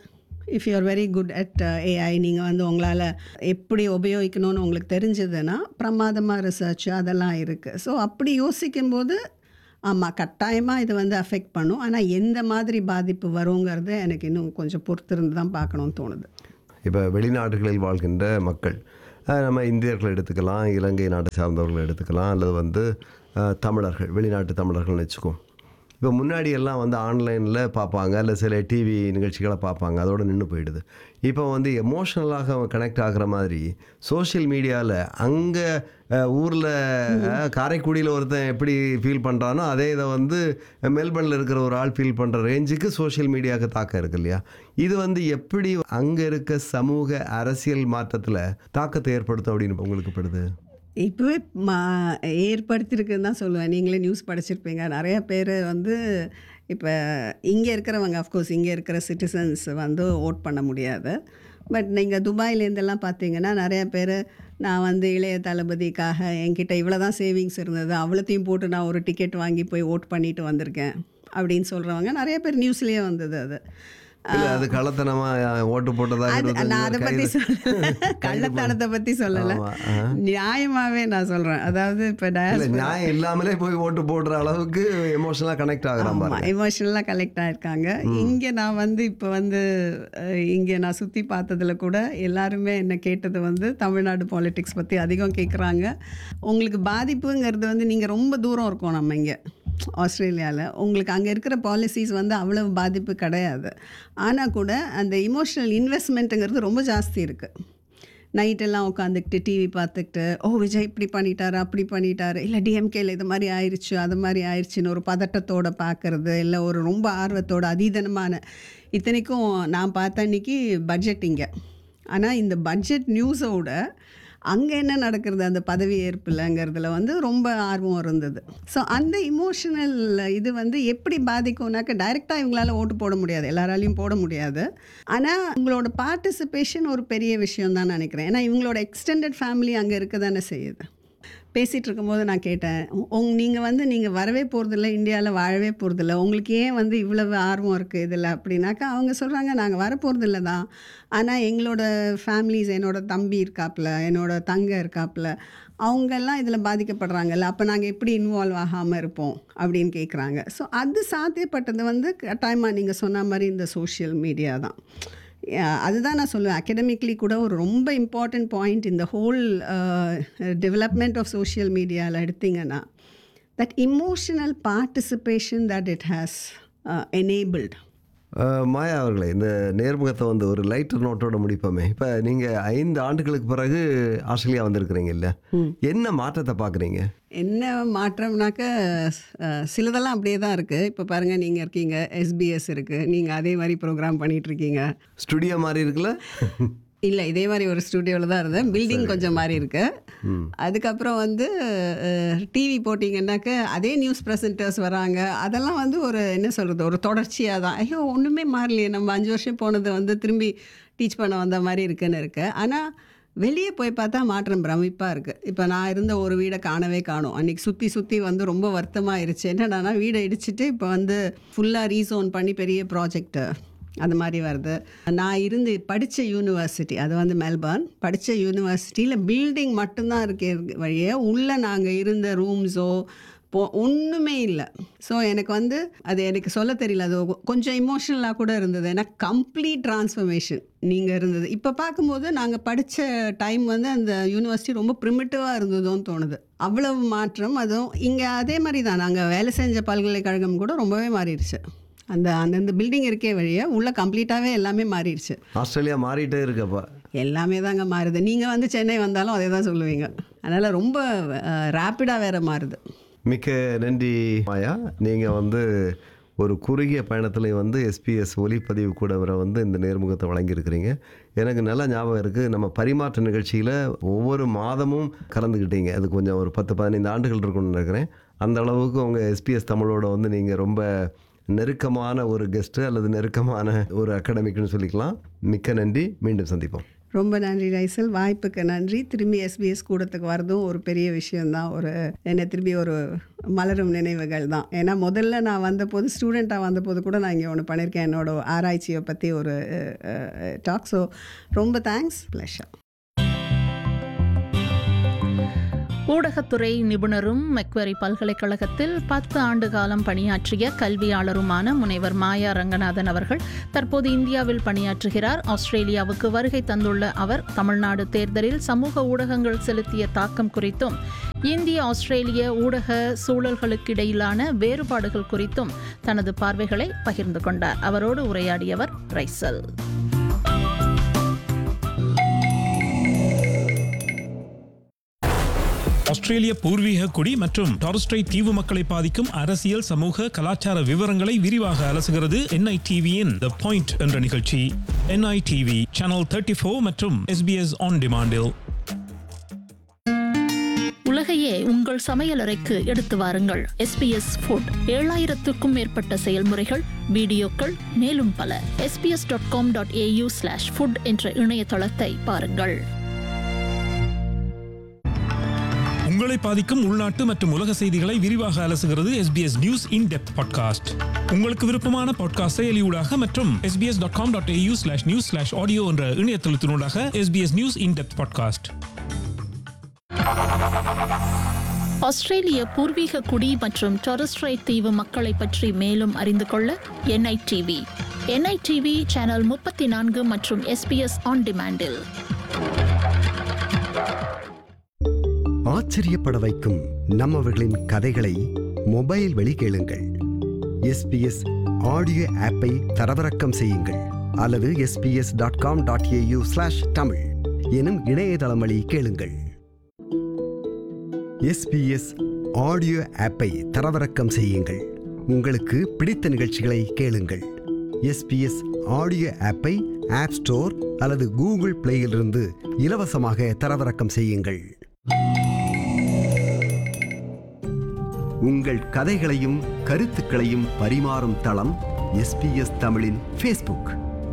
Speaker 7: if you are very good at AI, நீங்கள் வந்து உங்களால் எப்படி உபயோகிக்கணும்னு உங்களுக்கு தெரிஞ்சதுன்னா பிரமாதமாக ரிசர்ச் அதெல்லாம் இருக்குது. ஸோ அப்படி யோசிக்கும்போது ஆமாம், கட்டாயமாக இது வந்து அஃபெக்ட் பண்ணும். ஆனால் எந்த மாதிரி பாதிப்பு வருங்கிறது எனக்கு இன்னும் கொஞ்சம் பொறுத்திருந்து தான் பார்க்கணும்னு தோணுது.
Speaker 8: இப்போ வெளிநாடுகளில் வாழ்கின்ற மக்கள், நம்ம இந்தியர்கள் எடுத்துக்கலாம், இலங்கை நாட்டை சார்ந்தவர்கள் எடுத்துக்கலாம், அல்லது வந்து தமிழர்கள், வெளிநாட்டு தமிழர்கள்னு வச்சுக்கோம். இப்போ முன்னாடி எல்லாம் வந்து ஆன்லைனில் பார்ப்பாங்க, இல்லை சில டிவி நிகழ்ச்சிகளை பார்ப்பாங்க, அதோடு நின்று போயிடுது. இப்போ வந்து எமோஷ்னலாக கனெக்ட் ஆகிற மாதிரி சோஷியல் மீடியாவில் அங்கே ஊரில் காரைக்குடியில் ஒருத்தன் எப்படி ஃபீல் பண்ணுறானோ அதே இதை வந்து மெல்பர்னில் இருக்கிற ஒரு ஆள் ஃபீல் பண்ணுற ரேஞ்சுக்கு சோஷியல் மீடியாவுக்கு தாக்கம் இருக்கு இல்லையா? இது வந்து எப்படி அங்கே இருக்க சமூக அரசியல் மாற்றத்தில் தாக்கத்தை ஏற்படுத்தும் அப்படின்னு உங்களுக்கு படுது?
Speaker 7: இப்போவே மா ஏற்படுத்தியிருக்குன்னு தான் சொல்லுவேன். நீங்களே நியூஸ் படிச்சிருப்பீங்க. நிறையா பேர் வந்து இப்போ இங்கே இருக்கிறவங்க, அஃப்கோர்ஸ் இங்கே இருக்கிற சிட்டிசன்ஸ் வந்து ஓட் பண்ண முடியாது. பட் நீங்கள் துபாயிலேருந்தெல்லாம் பார்த்தீங்கன்னா நிறையா பேர், நான் வந்து இளைய தளபதிக்காக என்கிட்ட இவ்வளோ தான் சேவிங்ஸ் இருந்தது, அவ்வளோத்தையும் போட்டு நான் ஒரு டிக்கெட் வாங்கி போய் ஓட் பண்ணிட்டு வந்திருக்கேன் அப்படின்னு சொல்கிறவங்க நிறைய பேர் நியூஸ்லேயே வந்தது. அது
Speaker 8: இல்லை, அது கள்ளத்தனமாக ஓட்டு போட்டதாக
Speaker 7: நான் அதை பற்றி சொல்லலை, கள்ளத்தனத்தை பற்றி சொல்லலை, நியாயமாகவே நான் சொல்கிறேன். அதாவது இப்போ
Speaker 8: நியாயம் இல்லாமலே போய் ஓட்டு போடுற அளவுக்கு எமோஷனலாக கனெக்ட் ஆகுறாங்க,
Speaker 7: எமோஷனலாக கனெக்ட் ஆகிருக்காங்க. இங்கே நான் வந்து இப்போ வந்து இங்கே நான் சுற்றி பார்த்ததில் கூட எல்லாருமே என்ன கேட்டது வந்து தமிழ்நாடு பாலிட்டிக்ஸ் பற்றி அதிகம் கேட்குறாங்க. உங்களுக்கு பாதிப்புங்கிறது வந்து நீங்கள் ரொம்ப தூரம் இருக்கோம் நம்ம இங்கே ஆஸ்திரேலியாவில், உங்களுக்கு அங்கே இருக்கிற பாலிசிஸ் வந்து அவ்வளவு பாதிப்பு கிடையாது. ஆனால் கூட அந்த இமோஷ்னல் இன்வெஸ்ட்மெண்ட்டுங்கிறது ரொம்ப ஜாஸ்தி இருக்குது. நைட்டெல்லாம் உட்காந்துக்கிட்டு டிவி பார்த்துக்கிட்டு, ஓ விஜய் இப்படி பண்ணிட்டாரு, அப்படி பண்ணிட்டாரு, இல்லை டிஎம்கேல இது மாதிரி ஆயிடுச்சு, அது மாதிரி ஆயிடுச்சுன்னு ஒரு பதட்டத்தோடு பார்க்குறது, இல்லை ஒரு ரொம்ப ஆர்வத்தோட அதீதனமான. இத்தனைக்கும் நான் பார்த்த அன்றைக்கி பட்ஜெட் இங்கே, ஆனால் இந்த பட்ஜெட் நியூஸோட அங்கே என்ன நடக்கிறது அந்த பதவி ஏற்புலங்கிறதுல வந்து ரொம்ப ஆர்வம் இருந்தது. ஸோ அந்த இமோஷனல் இது வந்து எப்படி பாதிக்கும்னாக்க, டைரெக்டாக இவங்களால ஓட்டு போட முடியாது, எல்லாராலையும் போட முடியாது. ஆனால் உங்களோட பார்ட்டிசிபேஷன் ஒரு பெரிய விஷயம் தான் நினைக்கிறேன். ஏன்னா இவங்களோட எக்ஸ்டெண்டட் ஃபேமிலி அங்கே இருக்க தானே செய்யுது. பேசிகிட்டு இருக்கும்போது நான் கேட்டேன், உங் நீங்கள் வந்து நீங்கள் வரவே போகிறதில்ல, இந்தியாவில் வாழவே போகிறதில்ல, உங்களுக்கு ஏன் வந்து இவ்வளவு ஆர்வம் இருக்குது இதில் அப்படின்னாக்கா, அவங்க சொல்கிறாங்க நாங்கள் வர போகிறதில்ல தான், ஆனால் எங்களோட ஃபேமிலிஸ், என்னோடய தம்பி இருக்காப்புல, என்னோட தங்க இருக்காப்புல, அவங்கெல்லாம் இதில் பாதிக்கப்படுறாங்கல்ல, அப்போ நாங்கள் எப்படி இன்வால்வ் ஆகாமல் இருப்போம் அப்படின்னு கேட்குறாங்க. ஸோ அது சாத்தியப்பட்டது வந்து கட்டாயமாக நீங்கள் சொன்ன மாதிரி இந்த சோஷியல் மீடியா தான். அதுதான் நான் சொல்லுவேன், அகடமிக்லி கூட ஒரு ரொம்ப இம்பார்ட்டண்ட் பாயிண்ட் இந்த ஹோல் டெவலப்மெண்ட் ஆஃப் சோஷியல் மீடியாவில் எடுத்திங்கன்னா, that emotional participation that it has enabled.
Speaker 8: மாயா அவர்களே, இந்த நேர்முகத்தை வந்து ஒரு லைட்டர் நோட்டோட முடிப்போமே. இப்போ நீங்கள் ஐந்து ஆண்டுகளுக்கு பிறகு ஆஸ்திரேலியா வந்திருக்கிறீங்க இல்லை, என்ன மாற்றத்தை பார்க்குறீங்க?
Speaker 7: என்ன மாற்றம்னாக்க சிலதெல்லாம் அப்படியே தான் இருக்குது. இப்போ பாருங்கள், நீங்கள் இருக்கீங்க, எஸ்பிஎஸ் இருக்குது, நீங்கள் அதே மாதிரி ப்ரோக்ராம் பண்ணிகிட்ருக்கீங்க.
Speaker 8: ஸ்டுடியோ மாதிரி இருக்குல்ல?
Speaker 7: இல்லை, இதே மாதிரி ஒரு ஸ்டுடியோவில் தான் இருந்தேன். பில்டிங் கொஞ்சம் மாறி இருக்கு. அதுக்கப்புறம் வந்து டிவி போட்டிங்கன்னாக்க அதே நியூஸ் ப்ரெசென்டர்ஸ் வராங்க. அதெல்லாம் வந்து ஒரு என்ன சொல்கிறது, ஒரு தொடர்ச்சியாக தான். ஐயோ ஒன்றுமே மாறலையே, நம்ம அஞ்சு வருஷம் போனது வந்து திரும்பி டீச் பண்ண வந்த மாதிரி இருக்குன்னு இருக்கு. ஆனால் வெளியே போய் பார்த்தா மாற்றம் பிரமிப்பாக இருக்குது. இப்போ நான் இருந்த ஒரு வீடை காணவே காணும். அன்றைக்கி சுற்றி சுற்றி வந்து ரொம்ப வருத்தமாக ஆயிடுச்சு. என்னடானா வீடை இடிச்சிட்டு இப்போ வந்து ஃபுல்லாக ரீசோன் பண்ணி பெரிய ப்ராஜெக்ட்டு அந்த மாதிரி வருது. நான் இருந்து படித்த யூனிவர்சிட்டி அது வந்து மெல்பர்ன். படித்த யூனிவர்சிட்டியில் பில்டிங் மட்டும்தான் இருக்க வழியே உள்ளே நாங்கள் இருந்த ரூம்ஸோ போ ஒன்றுமே இல்லை. ஸோ எனக்கு வந்து அது எனக்கு சொல்ல தெரியல, அது கொஞ்சம் இமோஷ்னலாக கூட இருந்தது. ஏன்னா கம்ப்ளீட் ட்ரான்ஸ்ஃபர்மேஷன் நீங்கள் இருந்தது. இப்போ பார்க்கும்போது நாங்கள் படித்த டைம் வந்து அந்த யூனிவர்சிட்டி ரொம்ப ப்ரிமிட்டிவாக இருந்ததோன்னு தோணுது. அவ்வளவு மாற்றம். அதுவும் இங்கே அதே மாதிரி தான் நாங்கள் வேலை செஞ்ச பல்கலைக்கழகம் கூட ரொம்பவே மாறிடுச்சு. அந்த அந்தந்த பில்டிங் இருக்கே வழியே உள்ளே கம்ப்ளீட்டாகவே எல்லாமே மாறிடுச்சு.
Speaker 8: ஆஸ்திரேலியா மாறிட்டே இருக்கப்பா,
Speaker 7: எல்லாமே தாங்க மாறுது. நீங்கள் வந்து சென்னை வந்தாலும் அதே தான் சொல்லுவீங்க. அதனால் ரொம்ப ரேப்பிடாக வேறு மாறுது.
Speaker 8: மிக்க நன்றி மாயா. நீங்கள் வந்து ஒரு குறுகிய பயணத்தில் வந்து எஸ்பிஎஸ் ஒலிப்பதிவு கூட வர வந்து இந்த நேர்முகத்தை வழங்கியிருக்கிறீங்க. எனக்கு நல்லா ஞாபகம் இருக்குது, நம்ம பரிமாற்ற நிகழ்ச்சியில் ஒவ்வொரு மாதமும் கலந்துக்கிட்டீங்க. அது கொஞ்சம் ஒரு பத்து பதினைந்து ஆண்டுகள் இருக்குன்னு நினைக்கிறேன். அந்த அளவுக்கு உங்கள் எஸ்பிஎஸ் தமிழோட வந்து நீங்கள் ரொம்ப நெருக்கமான ஒரு கெஸ்ட்டு அல்லது நெருக்கமான ஒரு அகாடமிக்னு சொல்லிக்கலாம். மிக்க நன்றி, மீண்டும் சந்திப்போம்.
Speaker 7: ரொம்ப நன்றி ரைசல், வாய்ப்புக்கு நன்றி. திரும்பி எஸ்பிஎஸ் கூடத்துக்கு வரதும் ஒரு பெரிய விஷயந்தான். ஒரு என்னை திரும்பி ஒரு மலரும் நினைவுகள் தான். ஏன்னா முதல்ல நான் வந்தபோது ஸ்டூடெண்ட்டாக வந்தபோது கூட நான் இங்கே ஒன்று பண்ணியிருக்கேன், என்னோட ஆராய்ச்சியை பற்றி ஒரு டாக். ஸோ ரொம்ப தேங்க்ஸ், ப்ளஷர்.
Speaker 3: ஊடகத்துறை நிபுணரும் மெக்வரி பல்கலைக்கழகத்தில் பத்து ஆண்டு காலம் பணியாற்றிய கல்வியாளருமான முனைவர் மாயா ரங்கநாதன் அவர்கள் தற்போது இந்தியாவில் பணியாற்றுகிறார். ஆஸ்திரேலியாவுக்கு வருகை தந்துள்ள அவர் தமிழ்நாடு தேர்தலில் சமூக ஊடகங்கள் செலுத்திய தாக்கம் குறித்தும் இந்திய ஆஸ்திரேலிய ஊடக சூழல்களுக்கிடையிலான வேறுபாடுகள் குறித்தும் தனது பார்வைகளை பகிர்ந்து கொண்டார். அவரோடு உரையாடியவர் ரைசல்.
Speaker 10: ஆஸ்திரேலிய பூர்வீக குடி மற்றும் டாரஸ் ஸ்ட்ரெய்ட் தீவு மக்களை பாதிக்கும் அரசியல், சமூக, கலாச்சார விவரங்களை விரிவாக அலசுகிறது என்ஐடிவியின் தி பாயிண்ட் என்ற நிகழ்ச்சி. என்ஐடிவி சேனல் முப்பத்தி நான்கு மற்றும் எஸ்பிஎஸ் ஆன் டிமாண்டில்.
Speaker 3: உலகையே உங்கள் சமையலறைக்கு எடுத்து வாருங்கள். எஸ்பிஎஸ் ஃபுட், ஏழாயிரத்துக்கும் மேற்பட்ட செயல்முறைகள், வீடியோக்கள், மேலும் பல. SBS dot com dot AU slash food என்ற இணையதளத்தை பாருங்கள்.
Speaker 10: உங்களை பாதிக்கும் உள்நாட்டு மற்றும் உலக செய்திகளை விரிவாக அலசுகிறது SBS news in depth podcast. உங்களுக்கு விருப்பமான பாட்காஸ்ட் செயலியூடாக மற்றும் SBS dot com dot AU slash news slash audio என்ற இணையதளத்தினூடாக SBS news in depth podcast.
Speaker 3: ஆஸ்திரேலிய பூர்வீக குடி மற்றும் டாரஸ் ஸ்ட்ரெய்ட் தீவு மக்களை பற்றி மேலும் அறிந்து கொள்ள என்ஐடிவி என்ஐடிவி சேனல் முப்பத்தி நான்கு மற்றும் எஸ்பிஎஸ் ஆன் டிமாண்டில்.
Speaker 4: ஆச்சரியப்பட வைக்கும் நம்மவர்களின் கதைகளை மொபைல் வழி கேளுங்கள். எஸ்பிஎஸ் ஆடியோ ஆப்பை தரவிறக்கம் செய்யுங்கள் அல்லது SBS dot com dot AU slash Tamil எனும் இணையதளம் வழி கேளுங்கள். எஸ்பிஎஸ் ஆடியோ ஆப்பை தரவிறக்கம் செய்யுங்கள். உங்களுக்கு பிடித்த நிகழ்ச்சிகளை கேளுங்கள். எஸ்பிஎஸ் ஆடியோ ஆப்பை ஆப் ஸ்டோர் அல்லது கூகுள் பிளேயிலிருந்து இலவசமாக தரவிறக்கம் செய்யுங்கள். உங்கள் கதைகளையும் கருத்துக்களையும் பரிமாறும் தளம் எஸ்பிஎஸ் தமிழின் ஃபேஸ்புக்.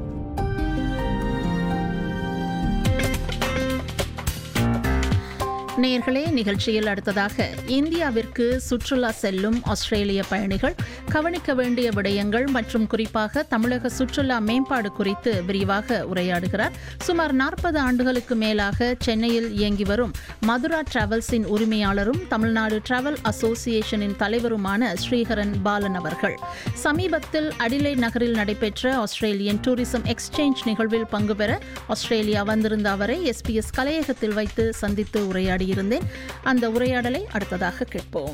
Speaker 3: நேயர்களே, நிகழ்ச்சியில் அடுத்ததாக இந்தியாவிற்கு சுற்றுலா செல்லும் ஆஸ்திரேலிய பயணிகள் கவனிக்க வேண்டிய விடயங்கள் மற்றும் குறிப்பாக தமிழக சுற்றுலா மேம்பாடு குறித்து விரிவாக உரையாடுகிறார். சுமார் நாற்பது ஆண்டுகளுக்கு மேலாக சென்னையில் இயங்கி வரும் மதுரா டிராவல்ஸின் உரிமையாளரும் தமிழ்நாடு டிராவல் அசோசியேஷனின் தலைவருமான ஸ்ரீஹரன் பாலன் அவர்கள். சமீபத்தில் அடிலைட் நகரில் நடைபெற்ற ஆஸ்திரேலியன் டூரிசம் எக்ஸ்சேஞ்ச் நிகழ்வில் பங்கு பெற ஆஸ்திரேலியா வந்திருந்த அவரை எஸ்பிஎஸ் கலையகத்தில் வைத்து சந்தித்து உரையாடி இருந்தேன். அந்த உரையாடலை அடுத்ததாக கேட்போம்.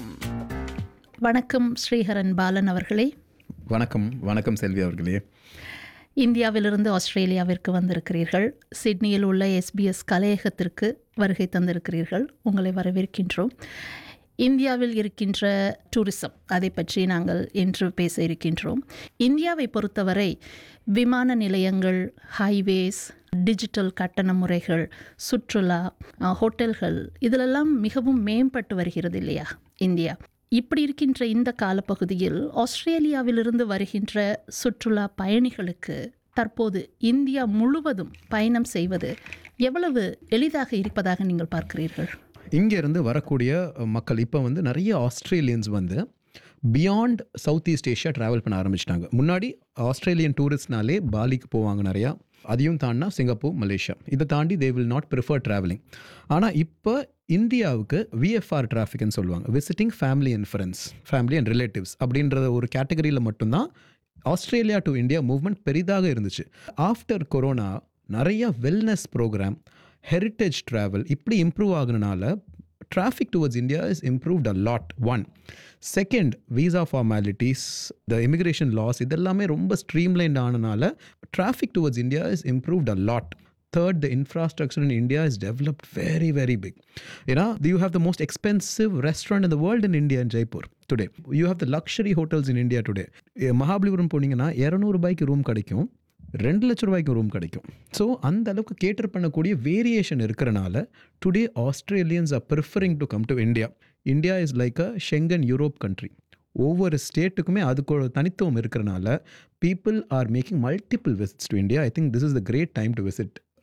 Speaker 3: வணக்கம் ஸ்ரீஹரன் பாலன் அவர்களே.
Speaker 5: வணக்கம். வணக்கம் செல்வி அவர்களே.
Speaker 3: இந்தியாவிலிருந்து ஆஸ்திரேலியாவிற்கு வந்திருக்கிறீர்கள். சிட்னியில் உள்ள எஸ்பிஎஸ் கலையகத்திற்கு வருகை தந்திருக்கிறீர்கள். உங்களை வரவேற்கின்றோம். இந்தியாவில் இருக்கின்ற டூரிசம், அதை பற்றி நாங்கள் இன்று பேச இருக்கின்றோம். இந்தியாவை பொறுத்தவரை விமான நிலையங்கள், ஹைவேஸ், டிஜிட்டல் கட்டண முறைகள், சுற்றுலா, ஹோட்டல்கள், இதிலெல்லாம் மிகவும் மேம்பட்டு வருகிறது இல்லையா இந்தியா? இப்படி இருக்கின்ற இந்த காலப்பகுதியில் ஆஸ்திரேலியாவிலிருந்து வருகின்ற சுற்றுலா பயணிகளுக்கு தற்போது இந்தியா முழுவதும் பயணம் செய்வது எவ்வளவு எளிதாக இருப்பதாக நீங்கள் பார்க்கிறீர்கள்?
Speaker 5: இங்கேருந்து வரக்கூடிய மக்கள் இப்போ வந்து நிறைய ஆஸ்திரேலியன்ஸ் வந்து beyond south east Asia travel பண்ண ஆரம்பிச்சிட்டாங்க. முன்னாடி ஆஸ்திரேலியன் டூரிஸ்ட்னாலே பாலிக்கு போவாங்க நிறையா, அதையும் தாண்டினா சிங்கப்பூர், மலேசியா, இதை தாண்டி they will not prefer travelling. ஆனால் இப்போ இந்தியாவுக்கு விஎஃப்ஆர் டிராஃபிக்னு சொல்லுவாங்க, visiting family and friends, family and relatives அப்படின்ற ஒரு கேட்டகரியில் மட்டும்தான் ஆஸ்திரேலியா டு இந்தியா மூவ்மெண்ட் பெரிதாக இருந்துச்சு. ஆஃப்டர் கொரோனா நிறைய வெல்னஸ் ப்ரோக்ராம், ஹெரிட்டேஜ் ட்ராவல் இப்படி improve ஆகுனால traffic towards India is improved a lot. One. Second, visa formalities, the immigration laws, இதெல்லாமே ரொம்ப streamlined ஆனனால traffic towards India is improved a lot. Third, the infrastructure in India is developed very, very big. You know, you have the most expensive restaurant in the world in India, in Jaipur today. You have the luxury hotels in India today. Mahabalipuram போனீங்கன்னா இருநூறு ரூபாய்க்கு room கிடைக்கும், ரெண்டு லட்ச ரூபாய்க்கு room கிடைக்கும். So அந்த அளவுக்கு கேட்டர் பண்ணக்கூடிய வேரியேஷன் இருக்கிறனால today Australians R preferring to come to India. India is like a Schengen Europe country. ஒவ்வொரு ஸ்டேட்டுக்குமே அதுக்கு ஒரு தனித்துவம் இருக்கிறனால people are making multiple visits to India. I think this is the great time to visit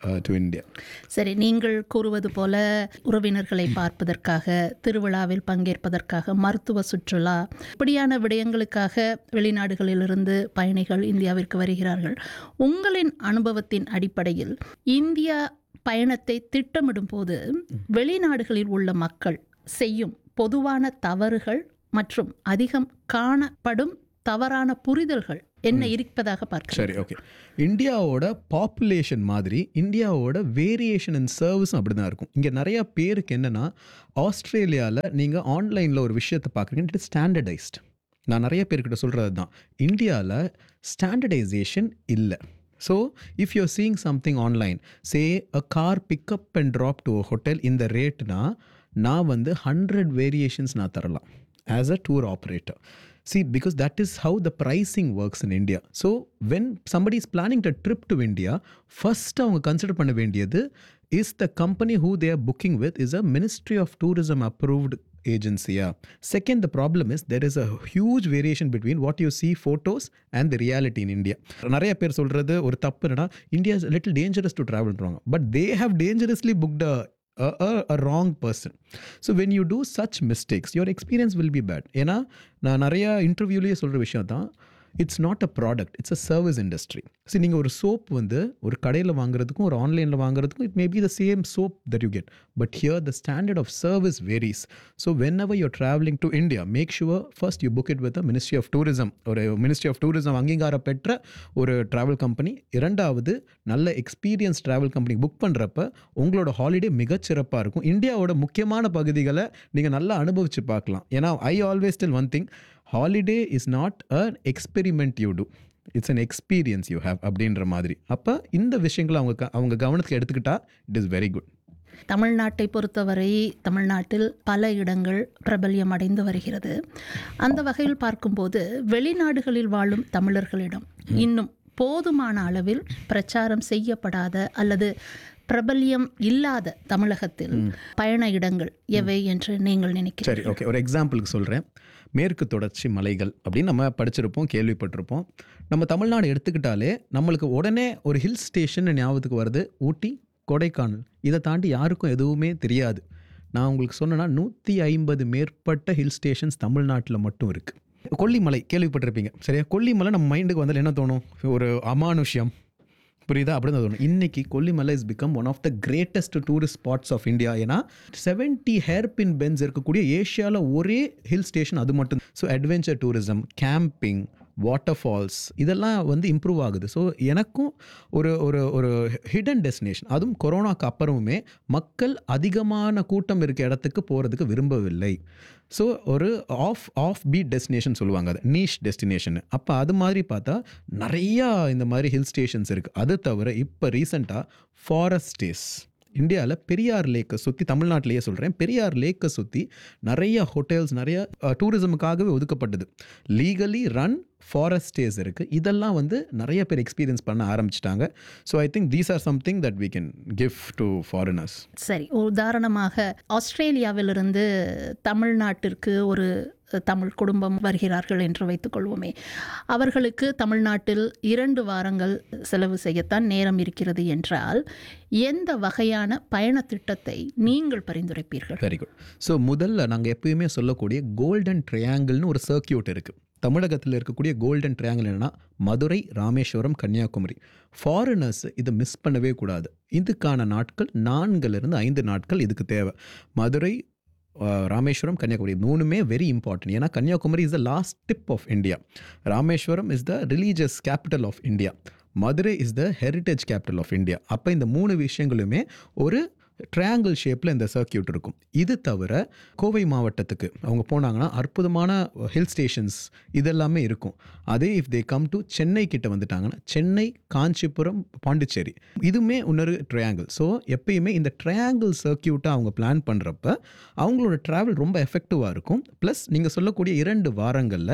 Speaker 5: to India.
Speaker 3: சரி, நீங்கள் கூறுவது போல உறவினர்களை பார்ப்பதற்காக, திருவிழாவில் பங்கேற்பதற்காக, மருத்துவ சுற்றுலா, இப்படியான விடயங்களுக்காக வெளிநாடுகளிலிருந்து பயணிகள் இந்தியாவிற்கு வருகிறார்கள். உங்களின் அனுபவத்தின் அடிப்படையில் இந்தியா பயணத்தை திட்டமிடும் போது வெளிநாடுகளில் உள்ள மக்கள் செய்யும் பொதுவான தவறுகள் மற்றும் அதிகம் காணப்படும் தவறான புரிதல்கள் என்ன இருப்பதாக பார்க்க?
Speaker 5: சரி, ஓகே. இந்தியாவோட பாப்புலேஷன் மாதிரி இந்தியாவோட வேரியேஷன் இன் சர்வீஸும் அப்படி தான் இருக்கும். இங்கே நிறையா பேருக்கு என்னென்னா, ஆஸ்திரேலியாவில் நீங்கள் ஆன்லைனில் ஒரு விஷயத்தை பார்க்குறீங்க, இட் இஸ் ஸ்டாண்டர்டைஸ்ட். நான் நிறைய பேர்கிட்ட சொல்கிறது தான், இந்தியாவில் ஸ்டாண்டர்டைசேஷன் இல்லை. So if you are seeing something online, say a car pickup and drop to a hotel, இந்த ரேட்னா நான் வந்து ஹண்ட்ரட் வேரியேஷன்ஸ் நான் தரலாம் as a tour operator. See, because that is how the pricing works in India. So when somebody is planning a trip to India, first அவங்க consider பண்ண வேண்டியது is the company who they are booking with is a Ministry of Tourism approved agency. Second, the problem is there is a huge variation between what you see photos and the reality in India. நிறைய பேர் சொல்கிறது ஒரு தப்பு என்னன்னா, India is a little dangerous to travel wrong, but they have dangerously booked a A, a, a wrong person. So when you do such mistakes, your experience will be bad. ஏன்னா நான் நிறையா இன்டர்வியூலேயே சொல்கிற விஷயம் தான், it's not a product, it's a service industry. சரி, நீங்கள் ஒரு soap வந்து ஒரு கடையில் வாங்குறதுக்கும் ஒரு ஆன்லைனில் வாங்குறதுக்கும் it may be the same soap that you get, but here the standard of service varies. So when ever your travelling to India, make sure first you book it with ministry of tourism, ஒரு ministry of tourism அங்கீகாரம் பெற்ற ஒரு travel company. இரண்டாவது, நல்ல experience travel company book பண்ணுறப்ப உங்களோட holiday மிகச்சிறப்பாக இருக்கும். இந்தியாவோட முக்கியமான பகுதிகளை நீங்கள் நல்லா அனுபவித்து பார்க்கலாம். ஏன்னா I always tell one thing, holiday is not an experiment you two, it's an experience you have அப்படின்ற மாதிரி. அப்போ இந்த விஷயங்களை அவங்க அவங்க கவனத்துக்கு எடுத்துக்கிட்டா இட் இஸ் வெரி குட்.
Speaker 3: தமிழ்நாட்டை பொறுத்தவரை தமிழ்நாட்டில் பல இடங்கள் பிரபல்யம் அடைந்து வருகிறது. அந்த வகையில் பார்க்கும்போது வெளிநாடுகளில் வாழும் தமிழர்களிடம் இன்னும் போதுமான அளவில் பிரச்சாரம் செய்யப்படாத அல்லது பிரபல்யம் இல்லாத தமிழகத்தில் பயண இடங்கள் எவை என்று நீங்கள் நினைக்கிறீர்கள்?
Speaker 5: சரி, ஓகே. ஒரு எக்ஸாம்பிளுக்கு சொல்கிறேன். மேற்கு தொடர்ச்சி மலைகள் அப்படின்னு நம்ம படிச்சிருப்போம், கேள்விப்பட்டிருப்போம். நம்ம தமிழ்நாடு எடுத்துக்கிட்டாலே நம்மளுக்கு உடனே ஒரு ஹில் ஸ்டேஷன் ஞாபகத்துக்கு வருது, ஊட்டி, கொடைக்கானல். இதை தாண்டி யாருக்கும் எதுவுமே தெரியாது. நான் உங்களுக்கு சொன்னேன்னா நூற்றி ஐம்பது மேற்பட்ட ஹில் ஸ்டேஷன்ஸ் தமிழ்நாட்டில் மட்டும் இருக்குது. கொல்லிமலை கேள்விப்பட்டிருப்பீங்க, சரியா? கொல்லிமலை நம்ம மைண்டுக்கு வந்தால் என்ன தோணும்? ஒரு அமானுஷ்யம், புரியுதா? அப்படி தான் தோணும். இன்னைக்கு Kollimalai is become one of the greatest tourist spots of India. ஏன்னா செவன்ட்டி ஹேர்பின் பென்ஸ் இருக்கக்கூடிய ஏஷியாவில் ஒரே ஹில் ஸ்டேஷன் அது மட்டும். So adventure tourism, camping, water falls இதெல்லாம் வந்து இம்ப்ரூவ் ஆகுது. ஸோ எனக்கும் ஒரு ஒரு ஒரு ஹிடன் டெஸ்டினேஷன், அதுவும் கொரோனாக்கு அப்புறமுமே மக்கள் அதிகமான கூட்டம் இருக்க இடத்துக்கு போகிறதுக்கு விரும்பவில்லை. ஸோ ஒரு ஆஃப் ஆஃப் பீட் டெஸ்டினேஷன் சொல்லுவாங்க, அது நீஷ் டெஸ்டினேஷன். அப்போ அது மாதிரி பார்த்தா நிறையா இந்த மாதிரி ஹில் ஸ்டேஷன்ஸ் இருக்குது. அது தவிர இப்போ ரீசெண்டாக ஃபாரஸ்ட் ஸ்டேஸ் இந்தியாவில் பெரியார் லேக்கை சுற்றி, தமிழ்நாட்டிலேயே சொல்கிறேன், பெரியார் லேக்கை சுற்றி நிறைய ஹோட்டல்ஸ், நிறைய டூரிசமுக்காகவே ஒதுக்கப்பட்டது லீகலி ரன் ஃபாரஸ்ட் ஸ்டேஸ் இருக்குது. இதெல்லாம் வந்து நிறைய பேர் எக்ஸ்பீரியன்ஸ் பண்ண ஆரம்பிச்சிட்டாங்க. So I think these or something that we can give to foreigners.
Speaker 3: சரி, உதாரணமாக ஆஸ்திரேலியாவிலிருந்து தமிழ்நாட்டிற்கு ஒரு தமிழ் குடும்பம் வருகிறார்கள் என்று வைத்துக்கொள்வோமே, அவர்களுக்கு தமிழ்நாட்டில் இரண்டு வாரங்கள் செலவு செய்யத்தான் நேரம் இருக்கிறது என்றால் எந்த வகையான பயண திட்டத்தை நீங்கள் பரிந்துரைப்பீர்கள்?
Speaker 5: Very good. ஸோ முதல்ல நாங்கள் எப்பயுமே சொல்லக்கூடிய கோல்டன் ட்ரையாங்கிள்னு ஒரு சர்க்கியூட் இருக்குது. தமிழகத்தில் இருக்கக்கூடிய கோல்டன் ட்ரையாங்கிள் என்னென்னா மதுரை, ராமேஸ்வரம், கன்னியாகுமரி. ஃபாரினர்ஸ் இதை மிஸ் பண்ணவே கூடாது. இதுக்கான நாட்கள் நான்குலேருந்து ஐந்து நாட்கள் இதுக்கு தேவை. மதுரை, ராமேஸ்வரம், கன்னியாகுமரி மூணுமே வெரி இம்பார்ட்டன்ட். ஏன்னா Kanyakumari is the last tip of India, Rameswaram is the religious capital of India, Madurai is the heritage capital of India. அப்போ இந்த மூணு விஷயங்களுமே ஒரு ட்ரையாங்கிள் ஷேப்பில் இந்த சர்க்கியூட் இருக்கும். இது தவிர கோவை மாவட்டத்துக்கு அவங்க போனாங்கன்னா அற்புதமான ஹில் ஸ்டேஷன்ஸ் இதெல்லாமே இருக்கும். அதே if they come to Chennai கிட்ட வந்துட்டாங்கன்னா சென்னை, காஞ்சிபுரம், பாண்டிச்சேரி இதுவுமே இன்னொரு ட்ரையாங்கிள். ஸோ எப்பயுமே இந்த ட்ரையாங்கிள் சர்க்கியூட்டை அவங்க பிளான் பண்ணுறப்ப அவங்களோட ட்ராவல் ரொம்ப எஃபெக்டிவாக இருக்கும். ப்ளஸ் நீங்கள் சொல்லக்கூடிய இரண்டு வாரங்களில்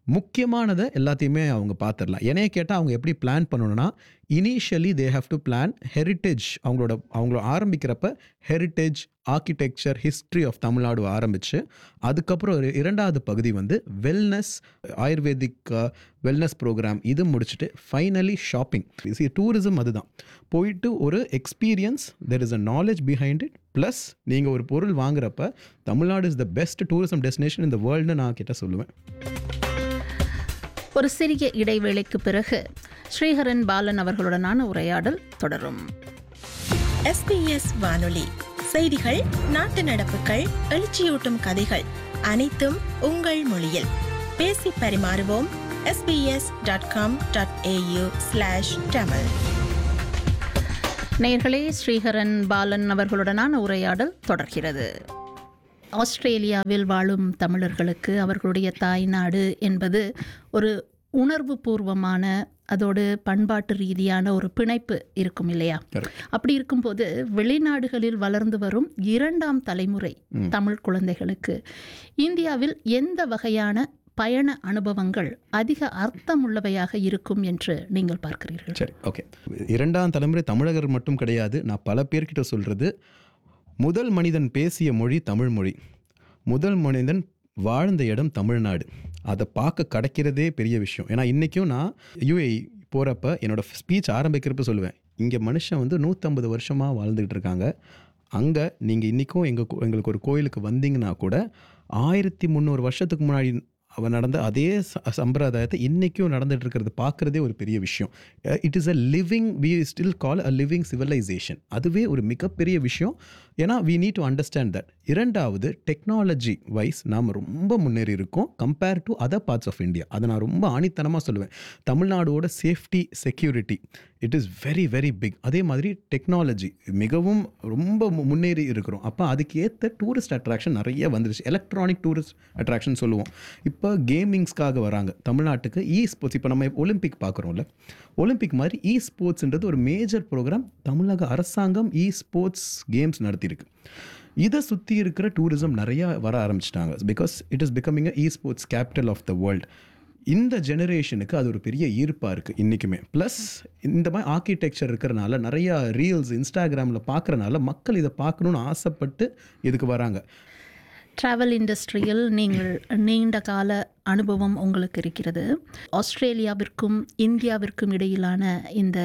Speaker 5: முக்கியமானதை எல்லாத்தையுமே அவங்க பார்த்துடலாம். என்னைய கேட்டால் அவங்க எப்படி பிளான் பண்ணணும்னா, initially they have to plan heritage. அவங்களோட அவங்கள ஆரம்பிக்கிறப்ப heritage, architecture, history of Tamil Nadu ஆரம்பித்து, அதுக்கப்புறம் ஒரு இரண்டாவது பகுதி வந்து வெல்னஸ், ஆயுர்வேதிக் வெல்னஸ் ப்ரோக்ராம், இது முடிச்சுட்டு ஃபைனலி ஷாப்பிங். டூரிசம் அதுதான், போயிட்டு ஒரு experience, there is a knowledge behind it, plus நீங்கள் ஒரு பொருள் வாங்குறப்ப Tamil Nadu is the best tourism destination இந்த வேர்ல்டுன்னு நான் கிட்ட சொல்லுவேன்.
Speaker 3: ஒரு சிறிய இடைவேளைக்கு பிறகு ஸ்ரீஹரன் பாலன் அவர்களுடனான உரையாடல் தொடரும்.
Speaker 6: எஸ்பிஎஸ் வானொலி செய்திகள், நாட்டு நடப்புகள், எழுச்சியூட்டும் கதைகள் அனைத்தும் உங்கள் மொழியில். பேசி பரிமாறுவோம். SBS dot com dot AU slash Tamil.
Speaker 3: நேயர்களே, ஸ்ரீஹரன் பாலன் அவர்களுடனான உரையாடல் தொடர்கிறது. ஆஸ்திரேலியாவில் வாழும் தமிழர்களுக்கு அவர்களுடைய தாய்நாடு என்பது ஒரு உணர்வு பூர்வமான, அதோடு பண்பாட்டு ரீதியான ஒரு பிணைப்பு இருக்கும் இல்லையா? அப்படி இருக்கும்போது வெளிநாடுகளில் வளர்ந்து வரும் இரண்டாம் தலைமுறை தமிழ் குழந்தைகளுக்கு இந்தியாவில் எந்த வகையான பயண அனுபவங்கள் அதிக அர்த்தமுள்ளவையாக இருக்கும் என்று நீங்கள் பார்க்கிறீர்கள்?
Speaker 5: சரி, ஓகே. இரண்டாம் தலைமுறை தமிழகர் மட்டும் கிடையாது. நான் பல பேர்கிட்ட சொல்கிறது, முதல் மனிதன் பேசிய மொழி தமிழ் மொழி, முதல் மனிதன் வாழ்ந்த இடம் தமிழ்நாடு. அதை பார்க்க கிடைக்கிறதே பெரிய விஷயம். ஏன்னா இன்றைக்கும் நான் யூஏஇ போகிறப்ப என்னோடய ஸ்பீச் ஆரம்பிக்கிறப்ப சொல்லுவேன், இங்கே மனுஷன் வந்து நூற்றம்பது வருஷமாக வாழ்ந்துக்கிட்டு இருக்காங்க. அங்கே நீங்கள் இன்றைக்கும் எங்கள் எங்களுக்கு ஒரு கோயிலுக்கு வந்தீங்கன்னா கூட ஆயிரத்தி முந்நூறு வருஷத்துக்கு முன்னாடி அவன் நடந்த அதே சம்பிரதாயத்தை இன்றைக்கும் நடந்துகிட்டு இருக்கிறது பார்க்குறதே ஒரு பெரிய விஷயம். It is a living, we still call a living civilisation. அதுவே ஒரு மிகப்பெரிய விஷயம். ஏன்னா we need to understand that. இரண்டாவது, டெக்னாலஜி வைஸ் நாம் ரொம்ப முன்னேறி இருக்கோம் compare to other parts of India. அதை நான் ரொம்ப ஆணித்தனமாக சொல்லுவேன். தமிழ்நாடோட safety, security, it is very very big. அதே மாதிரி டெக்னாலஜி மிகவும் ரொம்ப முன்னேறி இருக்கிறோம். அப்போ அதுக்கு ஏற்ற டூரிஸ்ட் அட்ராக்ஷன் நிறைய வந்துருச்சு. எலக்ட்ரானிக் டூரிஸ்ட் அட்ராக்ஷன் சொல்லுவோம். இப்போ கேமிங்ஸ்க்காக வராங்க தமிழ்நாட்டுக்கு. இ ஸ்போர்ட்ஸ், இப்போ நம்ம ஒலிம்பிக் பார்க்குறோம்ல, ஒலிம்பிக் மாதிரி இ ஸ்போர்ட்ஸ்ன்றது ஒரு மேஜர் ப்ரோக்ராம் தமிழக அரசாங்கம் இ ஸ்போர்ட்ஸ் கேம்ஸ் நடத்தியிருக்கு. இதை சுற்றி இருக்கிற டூரிசம் நிறையா வர ஆரம்பிச்சிட்டாங்க. Because it is becoming a E sports capital of the world. இந்த ஜெனரேஷனுக்கு அது ஒரு பெரிய ஈர்ப்பாக இருக்குது இன்றைக்குமே. ப்ளஸ் இந்த மாதிரி ஆர்கிடெக்சர் இருக்கிறனால, நிறையா ரீல்ஸ் இன்ஸ்டாகிராமில் பார்க்குறனால மக்கள் இதை பார்க்கணுன்னு ஆசைப்பட்டு இதுக்கு வராங்க.
Speaker 3: ட்ராவல் இண்டஸ்ட்ரியில் நீங்கள் நீண்ட கால அனுபவம் உங்களுக்கு இருக்கிறது. ஆஸ்திரேலியாவிற்கும் இந்தியாவிற்கும் இடையிலான இந்த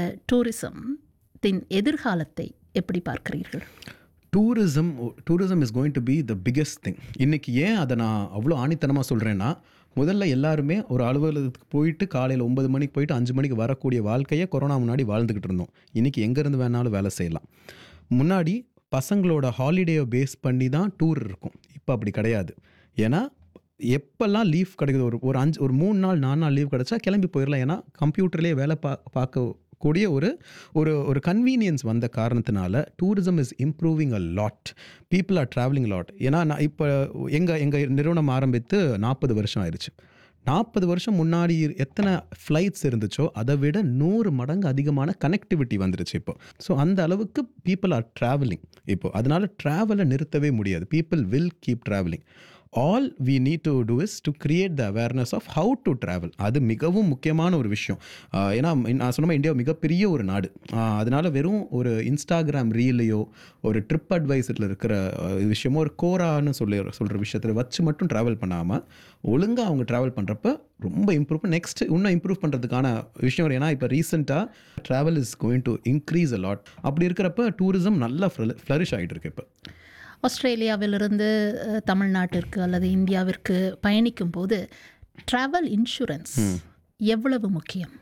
Speaker 3: டூரிசத்தின் எதிர்காலத்தை எப்படி பார்க்கிறீர்கள்?
Speaker 5: Tourism tourism is going to be the biggest thing. இன்றைக்கி ஏன் அதை நான் அவ்வளோ ஆணித்தனமாக சொல்கிறேன்னா, முதல்ல எல்லாருமே ஒரு அலுவலகத்துக்கு போயிட்டு காலையில் ஒன்பது மணிக்கு போயிட்டு அஞ்சு மணிக்கு வரக்கூடிய வாழ்க்கையை கொரோனா முன்னாடி வாழ்ந்துக்கிட்டு இருந்தோம். இன்றைக்கி எங்கேருந்து வேணாலும் வேலை செய்யலாம். முன்னாடி பசங்களோட ஹாலிடேயை பேஸ் பண்ணி தான் டூர் இருக்கும். இப்போ அப்படி கிடையாது. ஏன்னா எப்போல்லாம் லீவ் கிடைக்குது, ஒரு ஒரு அஞ்சு ஒரு மூணு நாள் நாலு நாள் லீவ் கிடச்சா கிளம்பி போயிடலாம். ஏன்னா கம்ப்யூட்டர்லேயே வேலை பா பார்க்கக்கூடிய ஒரு ஒரு ஒரு கன்வீனியன்ஸ் வந்த காரணத்தினால tourism is improving a lot. People are travelling lot. ஏன்னா நான் இப்போ எங்கள் எங்கள் நிறுவனம் ஆரம்பித்து நாற்பது வருஷம் ஆயிடுச்சு. நாற்பது வருஷம் முன்னாடி எத்தனை ஃப்ளைட்ஸ் இருந்துச்சோ அதை விட நூறு மடங்கு அதிகமான கனெக்டிவிட்டி வந்துருச்சு இப்போ. ஸோ அந்த அளவுக்கு பீப்புள் ஆர் ட்ராவலிங் இப்போது. அதனால் ட்ராவலை நிறுத்தவே முடியாது. People will keep travelling. All we need to two is to create the awareness of how to travel. அது மிகவும் முக்கியமான ஒரு விஷயம். ஏன்னா நான் சொன்ன இந்தியா மிகப்பெரிய ஒரு நாடு. அதனால் வெறும் ஒரு இன்ஸ்டாகிராம் ரீலையோ ஒரு ட்ரிப் அட்வைஸில் இருக்கிற விஷயமோ ஒரு கோரான்னு சொல்லி சொல்கிற விஷயத்தில் வச்சு மட்டும் ட்ராவல் பண்ணாமல் ஒழுங்காக அவங்க ட்ராவல் பண்ணுறப்ப ரொம்ப இம்ப்ரூவ் நெக்ஸ்ட் இன்னும் இம்ப்ரூவ் பண்ணுறதுக்கான விஷயம். ஏன்னா இப்போ ரீசெண்டாக travel is going to increase a lot. அப்படி இருக்கிறப்ப டூரிசம் நல்லா ஃப்ளரிஷ் ஆகிட்டு இருக்கு. இப்போ
Speaker 3: ஆஸ்திரேலியாவிலிருந்து தமிழ்நாட்டிற்கு அல்லது இந்தியாவிற்கு பயணிக்கும் போது ட்ராவல் இன்சூரன்ஸ் எவ்வளவு முக்கியம்?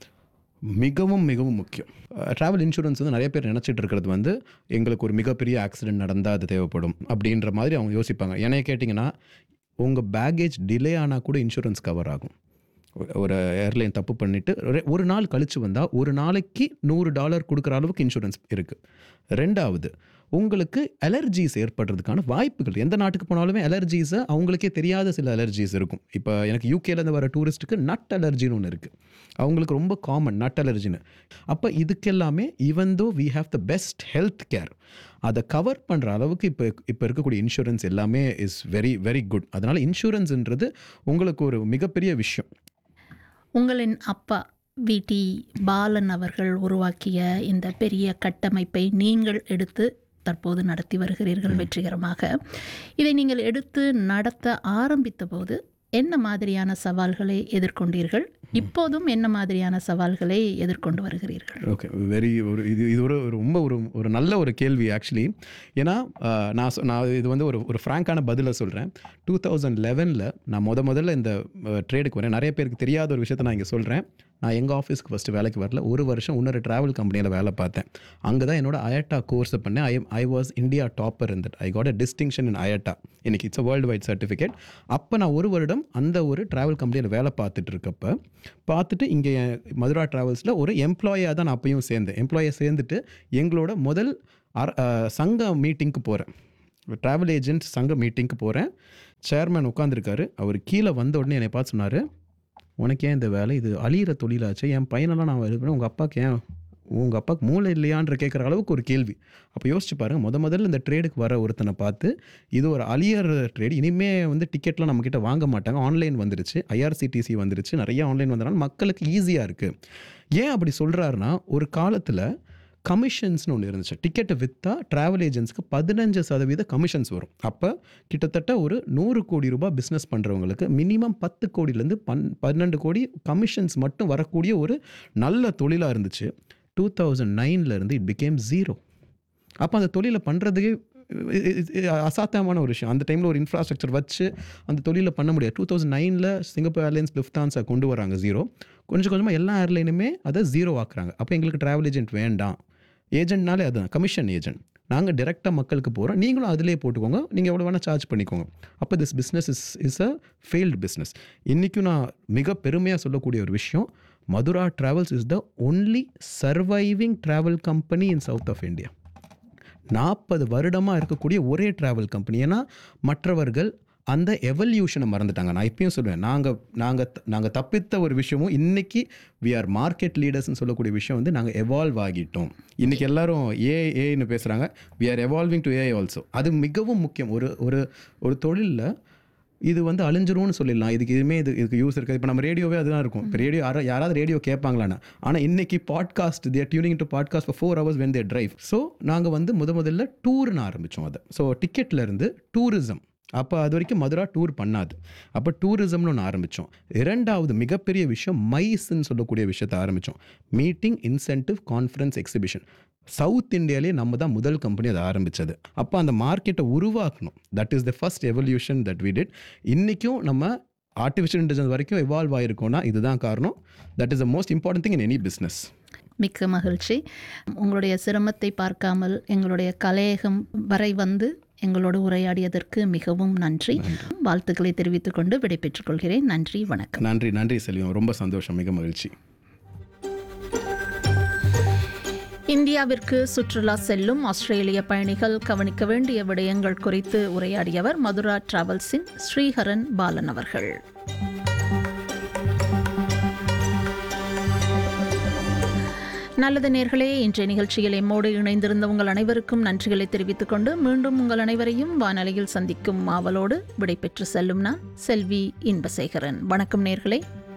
Speaker 5: மிகவும் மிகவும் முக்கியம். ட்ராவல் இன்சூரன்ஸ் வந்து நிறைய பேர் நினச்சிட்டு இருக்கிறது வந்து எங்களுக்கு ஒரு மிகப்பெரிய ஆக்சிடென்ட் நடந்தால் அது தேவைப்படும் அப்படின்ற மாதிரி அவங்க யோசிப்பாங்க. ஏன்னா கேட்டிங்கன்னா உங்கள் பேக்கேஜ் டிலே ஆனால் கூட இன்சூரன்ஸ் கவர் ஆகும். ஒரு ஏர்லைன் தப்பு பண்ணிவிட்டு ஒரு நாள் கழித்து வந்தால் ஒரு நாளைக்கு நூறு டாலர் கொடுக்குற அளவுக்கு இன்சூரன்ஸ் இருக்குது. ரெண்டாவது, உங்களுக்கு அலர்ஜிஸ் ஏற்படுறதுக்கான வாய்ப்புகள். எந்த நாட்டுக்கு போனாலுமே அலர்ஜிஸை அவங்களுக்கே தெரியாத சில அலர்ஜிஸ் இருக்கும். இப்போ எனக்கு யூகேலேருந்து வர டூரிஸ்ட்டுக்கு நட் அலர்ஜின்னு ஒன்று இருக்குது. அவங்களுக்கு ரொம்ப காமன் நட் அலர்ஜின்னு. அப்போ இதுக்கெல்லாமே even though we have the best health care, அதை கவர் பண்ணுற அளவுக்கு இப்போ இப்போ இருக்கக்கூடிய இன்சூரன்ஸ் எல்லாமே இஸ் வெரி வெரி குட். அதனால் இன்சூரன்ஸ்ன்றது உங்களுக்கு ஒரு மிகப்பெரிய விஷயம்.
Speaker 3: உங்களின் அப்பா வி டி பாலன் அவர்கள் உருவாக்கிய இந்த பெரிய கட்டமைப்பை நீங்கள் எடுத்து தற்போது நடத்தி வருகிறீர்கள் வெற்றிகரமாக. இதை நீங்கள் எடுத்து நடத்த ஆரம்பித்த போது என்ன மாதிரியான சவால்களை எதிர்கொண்டீர்கள்? இப்போதும் என்ன மாதிரியான சவால்களை எதிர்கொண்டு வருகிறீர்கள்?
Speaker 5: ஓகே, வெரி ஒரு இது இது ஒரு ரொம்ப ஒரு ஒரு நல்ல ஒரு கேள்வி ஆக்சுவலி. ஏன்னா நான் சொ- நான் இது வந்து ஒரு ஒரு ஃப்ராங்கான பதிலை சொல்கிறேன். டூ தௌசண்ட் லெவனில் நான் முத முதல்ல இந்த ட்ரேடுக்கு வரேன். நிறைய பேருக்கு தெரியாத ஒரு விஷயத்தை நான் இங்கே சொல்கிறேன். நான் எங்கள் ஆஃபீஸ்க்கு ஃபஸ்ட்டு வேலைக்கு வரல. ஒரு வருஷம் இன்னொரு ட்ராவல் கம்பெனியில் வேலை பார்த்தேன். அங்கே தான் என்னோட அயட்டா கோர்ஸை பண்ணேன். ஐ I was India topper in that. I got a distinction இன் அயட்டா. இன்னைக்கு it's a world wide certificate. அப்போ நான் ஒரு வருடம் அந்த ஒரு ட்ராவல் கம்பெனியில் வேலை பார்த்துட்டு இருக்கப்ப பார்த்துட்டு இங்கே மதுரா ட்ராவல்ஸில் ஒரு எம்ப்ளாயாக தான் நான் அப்பையும் சேர்ந்தேன். எம்ப்ளாயை சேர்ந்துட்டு எங்களோட முதல் அர அஹ், சங்க மீட்டிங்க்கு போகிறேன். ட்ராவல் ஏஜென்ட் சங்க மீட்டிங்க்கு போகிறேன். சேர்மேன் உட்காந்துருக்காரு. அவர் கீழே வந்த உடனே என்னை பார்த்து சொன்னார், உனக்கு ஏன் இந்த வேலை, இது அழியிற தொழிலாச்சு, என் பையனெல்லாம் நான் எழுதுறேன், உங்கள் அப்பாவுக்கு ஏன் உங்கள் அப்பாவுக்கு மூளை இல்லையான்ற கேட்குற அளவுக்கு ஒரு கேள்வி. அப்போ யோசிச்சு பாருங்கள், முத முதல்ல இந்த ட்ரேடுக்கு வர ஒருத்தனை பார்த்து இது ஒரு அழியற ட்ரேடு, இனிமேல் வந்து டிக்கெட்லாம் நம்மக்கிட்ட வாங்க மாட்டாங்க, ஆன்லைன் வந்துருச்சு, ஐஆர்சிடிசி வந்துருச்சு, நிறைய ஆன்லைன் வந்தனால மக்களுக்கு ஈஸியாக இருக்குது. ஏன் அப்படி சொல்கிறாருன்னா, ஒரு காலத்தில் கமிஷன்ஸ்னு ஒன்று இருந்துச்சு. டிக்கெட்டை விற்றா ட்ராவல் ஏஜென்ட்ஸ்க்கு பதினஞ்சு சதவீத கமிஷன்ஸ் வரும். அப்போ கிட்டத்தட்ட ஒரு நூறு கோடி ரூபாய் பிஸ்னஸ் பண்ணுறவங்களுக்கு மினிமம் பத்து கோடியிலேருந்து பன் பன்னெண்டு கோடி கமிஷன்ஸ் மட்டும் வரக்கூடிய ஒரு நல்ல தொழிலாக இருந்துச்சு. Two thousand நைன்லேருந்து it became zero. அப்போ அந்த தொழிலை பண்ணுறதுக்கே அசாத்தியமான ஒரு விஷயம். அந்த டைமில் ஒரு இன்ஃப்ராஸ்ட்ரக்சர் வச்சு அந்த தொழிலை பண்ண முடியாது. டூ தௌசண்ட் நைனில் சிங்கப்பூர் ஏர்லைன்ஸ் லுஃப்தான்ஸா கொண்டு வராங்க ஜீரோ. கொஞ்சம் கொஞ்சமாக எல்லா ஏர்லைனுமே அதை ஜீரோ ஆக்குறாங்க. அப்போ எங்களுக்கு ட்ராவல் ஏஜென்ட் வேண்டாம். ஏஜென்ட்னாலே அதுதான் கமிஷன் ஏஜென்ட். நாங்கள் டேரெக்டாக மக்களுக்கு போகிறோம், நீங்களும் அதிலே போட்டுக்கோங்க, நீங்கள் எவ்வளோ வேணால் சார்ஜ் பண்ணிக்கோங்க. அப்போ this business is is a failed business. இன்றைக்கும் நான் மிக பெருமையாக சொல்லக்கூடிய ஒரு விஷயம், Mathura travels is the only surviving travel company in South of India. நாற்பது வருடமாக இருக்கக்கூடிய ஒரே ட்ராவல் கம்பெனி. ஏன்னா மற்றவர்கள் அந்த எவல்யூஷனை மறந்துட்டாங்க. நான் இப்பயும் சொல்லுவேன், நாங்கள் நாங்கள் நாங்கள் தப்பித்த ஒரு விஷயமும் இன்றைக்கி வி ஆர் மார்க்கெட் லீடர்ஸ்ன்னு சொல்லக்கூடிய விஷயம் வந்து நாங்கள் எவால்வ் ஆகிட்டோம். இன்றைக்கி எல்லாரும் ஏ ஏன்னு பேசுகிறாங்க. We are evolving to AI also. அது மிகவும் முக்கியம். ஒரு ஒரு ஒரு தொழிலில் இது வந்து அழிஞ்சிரும்னு சொல்லிடலாம், இதுக்கு இதுவுமே இது இதுக்கு யூஸ் இருக்காது. இப்போ நம்ம ரேடியோவே அதுதான் இருக்கும். இப்போ ரேடியோ யாரா யாராவது ரேடியோ கேட்பாங்களான்னு. ஆனால் இன்றைக்கி podcast, there tuning to podcast for four hours when there drive. So நாங்கள் வந்து முத முதல்ல டூர்னு ஆரம்பித்தோம் அதை. So டிக்கெட்லேருந்து tourism. அப்போ அது வரைக்கும் மதுரா டூர் பண்ணாது. அப்போ டூரிசம்னு ஒன்று ஆரம்பித்தோம். இரண்டாவது மிகப்பெரிய விஷயம் மைஸ்ன்னு சொல்லக்கூடிய விஷயத்தை ஆரம்பித்தோம். Meeting incentive conference exhibition. South இந்தியாவிலே நம்ம தான் முதல் கம்பெனி அதை ஆரம்பித்தது. அப்போ அந்த மார்க்கெட்டை உருவாக்கணும். That is the first evolution that we did. இன்றைக்கும் நம்ம ஆர்டிஃபிஷியல் இன்டெலிஜென்ஸ் வரைக்கும் எவால்வ் ஆகிருக்கோன்னா இதுதான் காரணம். That is the most important thing in any business.
Speaker 3: மிக்க மகிழ்ச்சி. உங்களுடைய சிரமத்தை பார்க்காமல் எங்களுடைய கலையகம் வரை வந்து எங்களோடு உரையாடியதற்கு மிகவும் நன்றி. வாழ்த்துக்களை தெரிவித்துக் கொண்டு விடைபெற்றுக் கொள்கிறேன். நன்றி, வணக்கம்.
Speaker 5: நன்றி நன்றி செல்வம், ரொம்ப சந்தோஷம், மிக மகிழ்ச்சி.
Speaker 3: இந்தியாவிற்கு சுற்றுலா செல்லும் ஆஸ்திரேலிய பயணிகள் கவனிக்க வேண்டிய விடயங்கள் குறித்து உரையாடியவர் மதுரா டிராவல்ஸின் ஸ்ரீஹரன் பாலன் அவர்கள். நல்லது நேர்களே, இன்றைய நிகழ்ச்சியில் எம்மோடு இணைந்திருந்த உங்கள் அனைவருக்கும் நன்றிகளை தெரிவித்துக் கொண்டு மீண்டும் உங்கள் அனைவரையும் வானொலியில் சந்திக்கும் ஆவலோடு விடைபெற்று செல்லும் நான் செல்வி இன்பசேகரன். வணக்கம் நேர்களே.